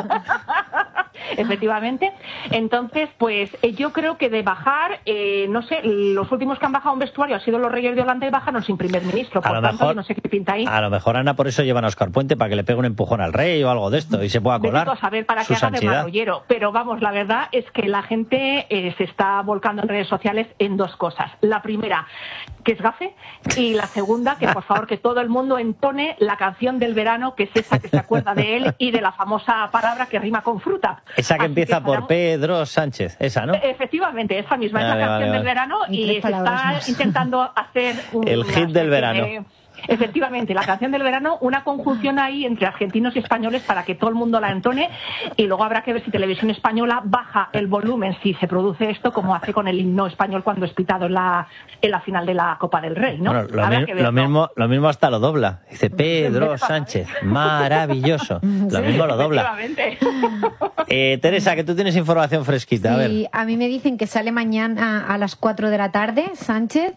Efectivamente. Entonces, pues eh, yo creo que de bajar, eh, no sé, los últimos que han bajado un vestuario han sido los Reyes de Holanda y bajaron sin primer ministro. Por A lo tanto, mejor- yo no sé qué pinta ahí. A lo mejor, Ana, por eso llevan a Óscar Puente, para que le pegue un empujón al rey o algo de esto y se pueda colar. Vete tú a saber para su que haga de santidad. marrullero. Pero vamos, la verdad es que la gente eh, se está volcando en redes sociales en dos cosas. La primera, que es gafe, y la segunda, que por favor que todo el mundo entone la canción del verano, que es esa que se acuerda de él y de la famosa palabra que rima con fruta. Esa que Así empieza por estaremos- Pedro Sánchez, esa, ¿no? Efectivamente, esa misma, es Vale, la vale, canción vale. del verano Y y tres se palabras está más. intentando hacer un, El una hit del especie verano. de- Efectivamente, la canción del verano, una conjunción ahí entre argentinos y españoles para que todo el mundo la entone y luego habrá que ver si Televisión Española baja el volumen si se produce esto como hace con el himno español cuando es pitado en la, en la final de la Copa del Rey, ¿no? Bueno, lo, Habrá mi- que lo verlo. mismo, lo mismo hasta lo dobla. Dice Pedro Sánchez, maravilloso. Lo mismo lo dobla. Efectivamente. Eh, Teresa, que tú tienes información fresquita. A ver. Sí, a mí me dicen que sale mañana a las cuatro de la tarde, Sánchez,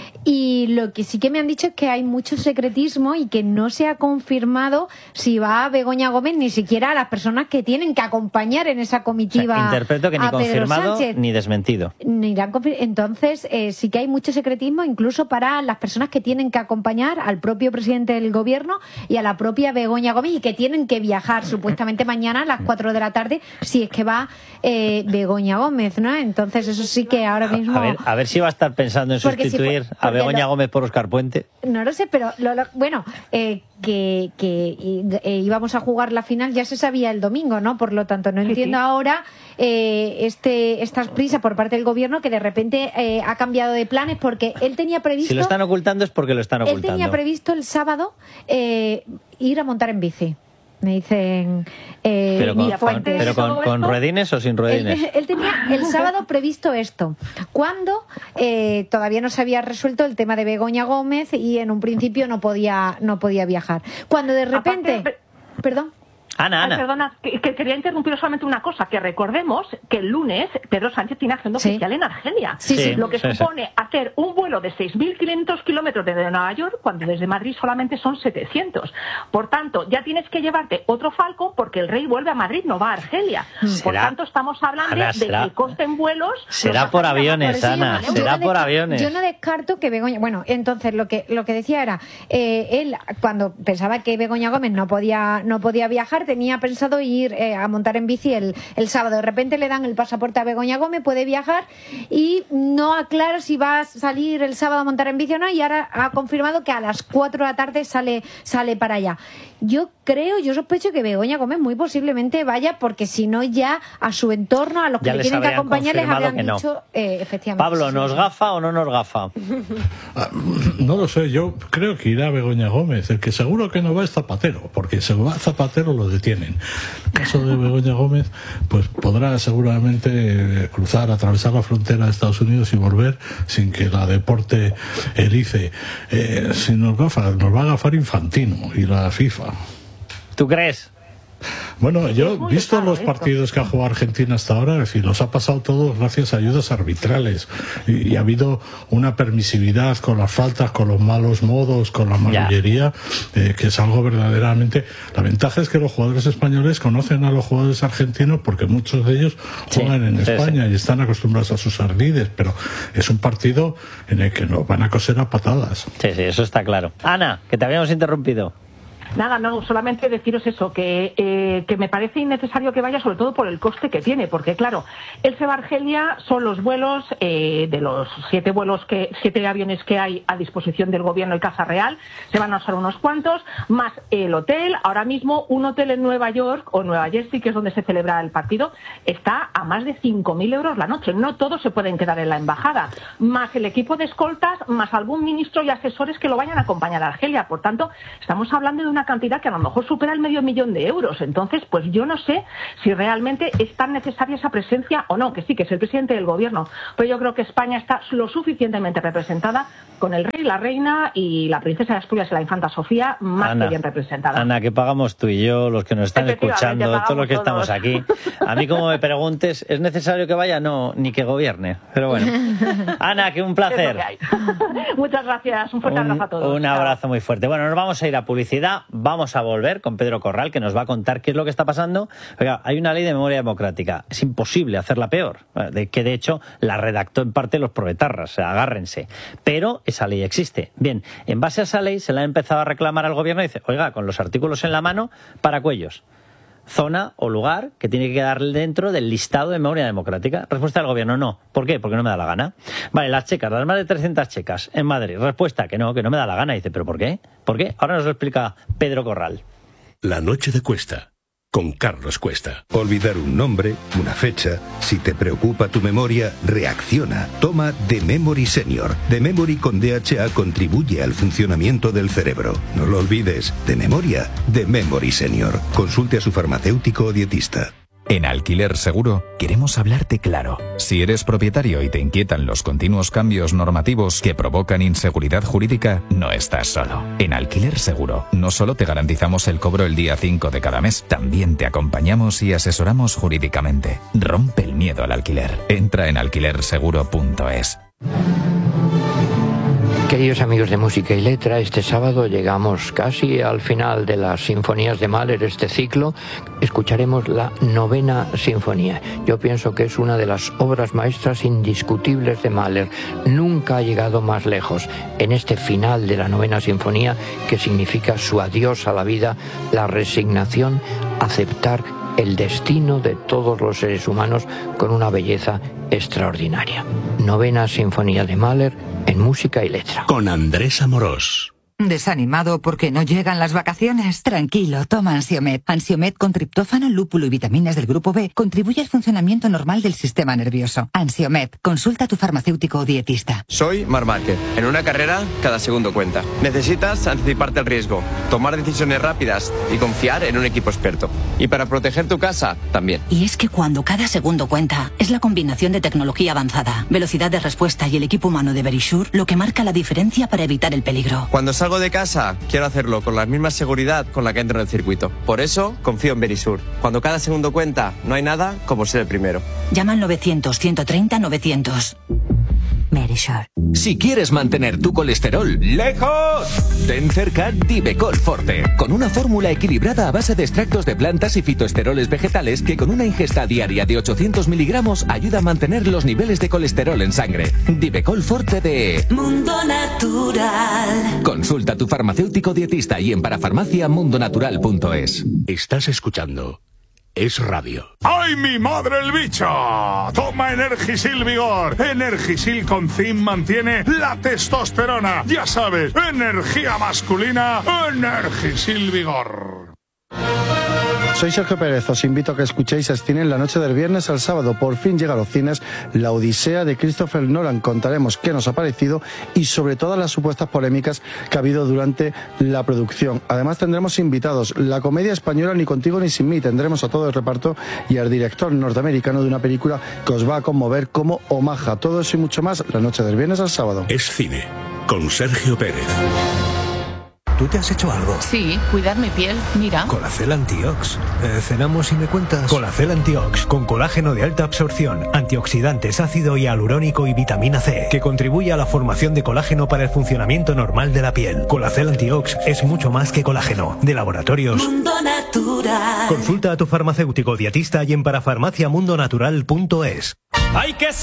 y lo que sí que me han dicho es que hay mucho secretismo y que no se ha confirmado si va Begoña Gómez ni siquiera a las personas que tienen que acompañar en esa O sea, comitiva. interpreto que ni a Pedro confirmado Sánchez. ni desmentido. Ni irán confir- Entonces, eh, sí que hay mucho secretismo, incluso para las personas que tienen que acompañar al propio presidente del gobierno y a la propia Begoña Gómez y que tienen que viajar supuestamente mañana a las cuatro de la tarde si es que va eh, Begoña Gómez, ¿no? Entonces, eso sí que ahora mismo. A ver, a ver si va a estar pensando en Porque si sustituir fue- a porque Begoña lo- Gómez por Óscar Puente. No lo sé, pero lo- lo- bueno, eh, que, que eh, íbamos a jugar la final ya se sabía el domingo, ¿no? Por lo tanto, no entiendo sí. ahora eh, este estas prisas por parte del gobierno que de repente eh, ha cambiado de planes porque él tenía previsto. Si lo están ocultando es porque lo están Él ocultando. tenía previsto el sábado eh, ir a montar en bici. Me dicen eh, Pero con, mis fuentes. pero con, con ruedines o sin Él, ruedines. él tenía el sábado previsto esto, cuando eh, todavía no se había resuelto el tema de Begoña Gómez y en un principio no podía no podía viajar. Cuando de repente, Aparte, perdón. Ana, Ay, Ana. perdona, que, que quería interrumpir solamente una cosa, que recordemos que el lunes Pedro Sánchez tiene agenda Sí. oficial en Argelia, Sí, sí. lo que Sí, sí. supone hacer un vuelo de seis mil quinientos kilómetros desde Nueva York cuando desde Madrid solamente son setecientos. Por tanto, ya tienes que llevarte otro Falcon porque el rey vuelve a Madrid, no va a Argelia. Por Será- tanto, estamos hablando Ana, de será- que el coste en vuelos... será nos va a por salir a más aviones, por encima, Ana, ¿no? Yo será no por desca- aviones. Yo no descarto que Begoña. Bueno, entonces lo que lo que decía era, eh, él cuando pensaba que Begoña Gómez no podía no podía viajar, tenía pensado ir eh, a montar en bici el, el sábado. De repente le dan el pasaporte a Begoña Gómez, puede viajar y no aclara si va a salir el sábado a montar en bici o no. Y ahora ha confirmado que a las cuatro de la tarde sale sale para allá. Yo creo, yo sospecho que Begoña Gómez muy posiblemente vaya porque si no ya a su entorno, a los que Ya le les tienen que habrían acompañar les confirmado habrían que no. dicho eh, efectivamente. Pablo, sí, ¿nos sí. gafa o no nos gafa? No lo sé, yo creo que irá Begoña Gómez. El que seguro que no va es Zapatero, porque si va Zapatero lo de detienen. En el caso de Begoña Gómez, pues podrá seguramente cruzar, atravesar la frontera de Estados Unidos y volver sin que la deporte erice. Eh, si nos va, nos va a agafar Infantino y la FIFA. ¿Tú crees? Bueno, yo he visto los partidos que ha jugado Argentina hasta ahora, es decir, los ha pasado todos gracias a ayudas arbitrales y, y ha habido una permisividad con las faltas, con los malos modos, con la marrullería, eh, que es algo verdaderamente... La ventaja es que los jugadores españoles conocen a los jugadores argentinos porque muchos de ellos juegan sí, en sí, España sí. y están acostumbrados a sus ardides, pero es un partido en el que nos van a coser a patadas. Sí, sí, eso está claro. Ana, que te habíamos interrumpido. Nada, no, solamente deciros eso, que, eh, que me parece innecesario que vaya, sobre todo por el coste que tiene, porque claro, el se va a Argelia son los vuelos, eh, de los siete vuelos, que siete aviones que hay a disposición del gobierno y Casa Real, se van a usar unos cuantos, más el hotel. Ahora mismo un hotel en Nueva York, o Nueva Jersey, que es donde se celebra el partido, está a más de cinco mil euros la noche. No todos se pueden quedar en la embajada, más el equipo de escoltas, más algún ministro y asesores que lo vayan a acompañar a Argelia. Por tanto, estamos hablando de una cantidad que a lo mejor supera el medio millón de euros. Entonces, pues yo no sé si realmente es tan necesaria esa presencia o no, que sí, que es el presidente del gobierno, pero yo creo que España está lo suficientemente representada, con el rey, la reina y la princesa de Asturias y la infanta Sofía más Ana, que bien representada. Ana, que pagamos tú y yo, los que nos están escuchando, todos los que todos. estamos aquí. A mí, como me preguntes, ¿es necesario que vaya? No, ni que gobierne. Pero bueno. Ana, que un placer. Muchas gracias, un fuerte un, abrazo a todos. Un abrazo muy fuerte. Bueno, nos vamos a ir a publicidad. Vamos a volver con Pedro Corral, que nos va a contar qué es lo que está pasando. Oiga, hay una ley de memoria democrática. Es imposible hacerla peor. De que, de hecho, la redactó en parte los proetarras. O sea, agárrense. Pero esa ley existe. Bien, en base a esa ley se la ha empezado a reclamar al gobierno y dice, oiga, con los artículos en la mano, para cuellos. Zona o lugar que tiene que quedar dentro del listado de memoria democrática. Respuesta del gobierno, no. ¿Por qué? Porque no me da la gana. Vale, las checas, las más de trescientas checas en Madrid. Respuesta, que no, que no me da la gana. Dice, ¿pero por qué? ¿Por qué? Ahora nos lo explica Pedro Corral. La noche de Cuesta, con Carlos Cuesta. Olvidar un nombre, una fecha. Si te preocupa tu memoria, reacciona. Toma The Memory Senior. The Memory con D H A contribuye al funcionamiento del cerebro. No lo olvides. De memoria, The Memory Senior. Consulte a su farmacéutico o dietista. En Alquiler Seguro queremos hablarte claro. Si eres propietario y te inquietan los continuos cambios normativos que provocan inseguridad jurídica, no estás solo. En Alquiler Seguro no solo te garantizamos el cobro el día cinco de cada mes, también te acompañamos y asesoramos jurídicamente. Rompe el miedo al alquiler. Entra en alquiler seguro punto es. Queridos amigos de Música y Letra, este sábado llegamos casi al final de las sinfonías de Mahler, este ciclo. Escucharemos la novena sinfonía. Yo pienso que es una de las obras maestras indiscutibles de Mahler. Nunca ha llegado más lejos. En este final de la novena sinfonía, que significa su adiós a la vida, la resignación, aceptar el destino de todos los seres humanos con una belleza extraordinaria. Novena sinfonía de Mahler en Música y Letra. Con Andrés Amorós. ¿Desanimado porque no llegan las vacaciones? Tranquilo, toma Ansiomed. Ansiomed con triptófano, lúpulo y vitaminas del grupo B contribuye al funcionamiento normal del sistema nervioso. Ansiomed, consulta a tu farmacéutico o dietista. Soy Marc Márquez. En una carrera, cada segundo cuenta. Necesitas anticiparte al riesgo, tomar decisiones rápidas y confiar en un equipo experto. Y para proteger tu casa, también. Y es que cuando cada segundo cuenta, es la combinación de tecnología avanzada, velocidad de respuesta y el equipo humano de Verisure lo que marca la diferencia para evitar el peligro. Cuando salgo de casa, quiero hacerlo con la misma seguridad con la que entro en el circuito. Por eso, confío en Verisure. Cuando cada segundo cuenta, no hay nada como ser el primero. Llama al novecientos, ciento treinta, novecientos. Verisure. Si quieres mantener tu colesterol lejos, ten cerca Divecol Forte, con una fórmula equilibrada a base de extractos de plantas y fitoesteroles vegetales que con una ingesta diaria de ochocientos miligramos ayuda a mantener los niveles de colesterol en sangre. Divecol Forte de Mundo Natural. Consulta a tu farmacéutico dietista y en parafarmacia mundonatural punto es. Estás escuchando Es Radio. ¡Ay, mi madre el bicho! Toma Energisil Vigor. Energisil con zinc mantiene la testosterona. Ya sabes, energía masculina, Energisil Vigor. Soy Sergio Pérez, os invito a que escuchéis Escine en la noche del viernes al sábado. Por fin llega a los cines La Odisea de Christopher Nolan. Contaremos qué nos ha parecido y sobre todas las supuestas polémicas que ha habido durante la producción. Además tendremos invitados, la comedia española Ni contigo ni sin mí. Tendremos a todo el reparto y al director norteamericano de una película que os va a conmover como Omaha. Todo eso y mucho más la noche del viernes al sábado. Es Cine, con Sergio Pérez. ¿Tú te has hecho algo? Sí, cuidar mi piel, mira. Colacel Antiox. Eh, cenamos y me cuentas. Colacel Antiox, con colágeno de alta absorción, antioxidantes, ácido hialurónico y vitamina C, que contribuye a la formación de colágeno para el funcionamiento normal de la piel. Colacel Antiox es mucho más que colágeno. De Laboratorios Mundo Natural. Consulta a tu farmacéutico dietista y en parafarmaciamundonatural punto es. ¡Hay que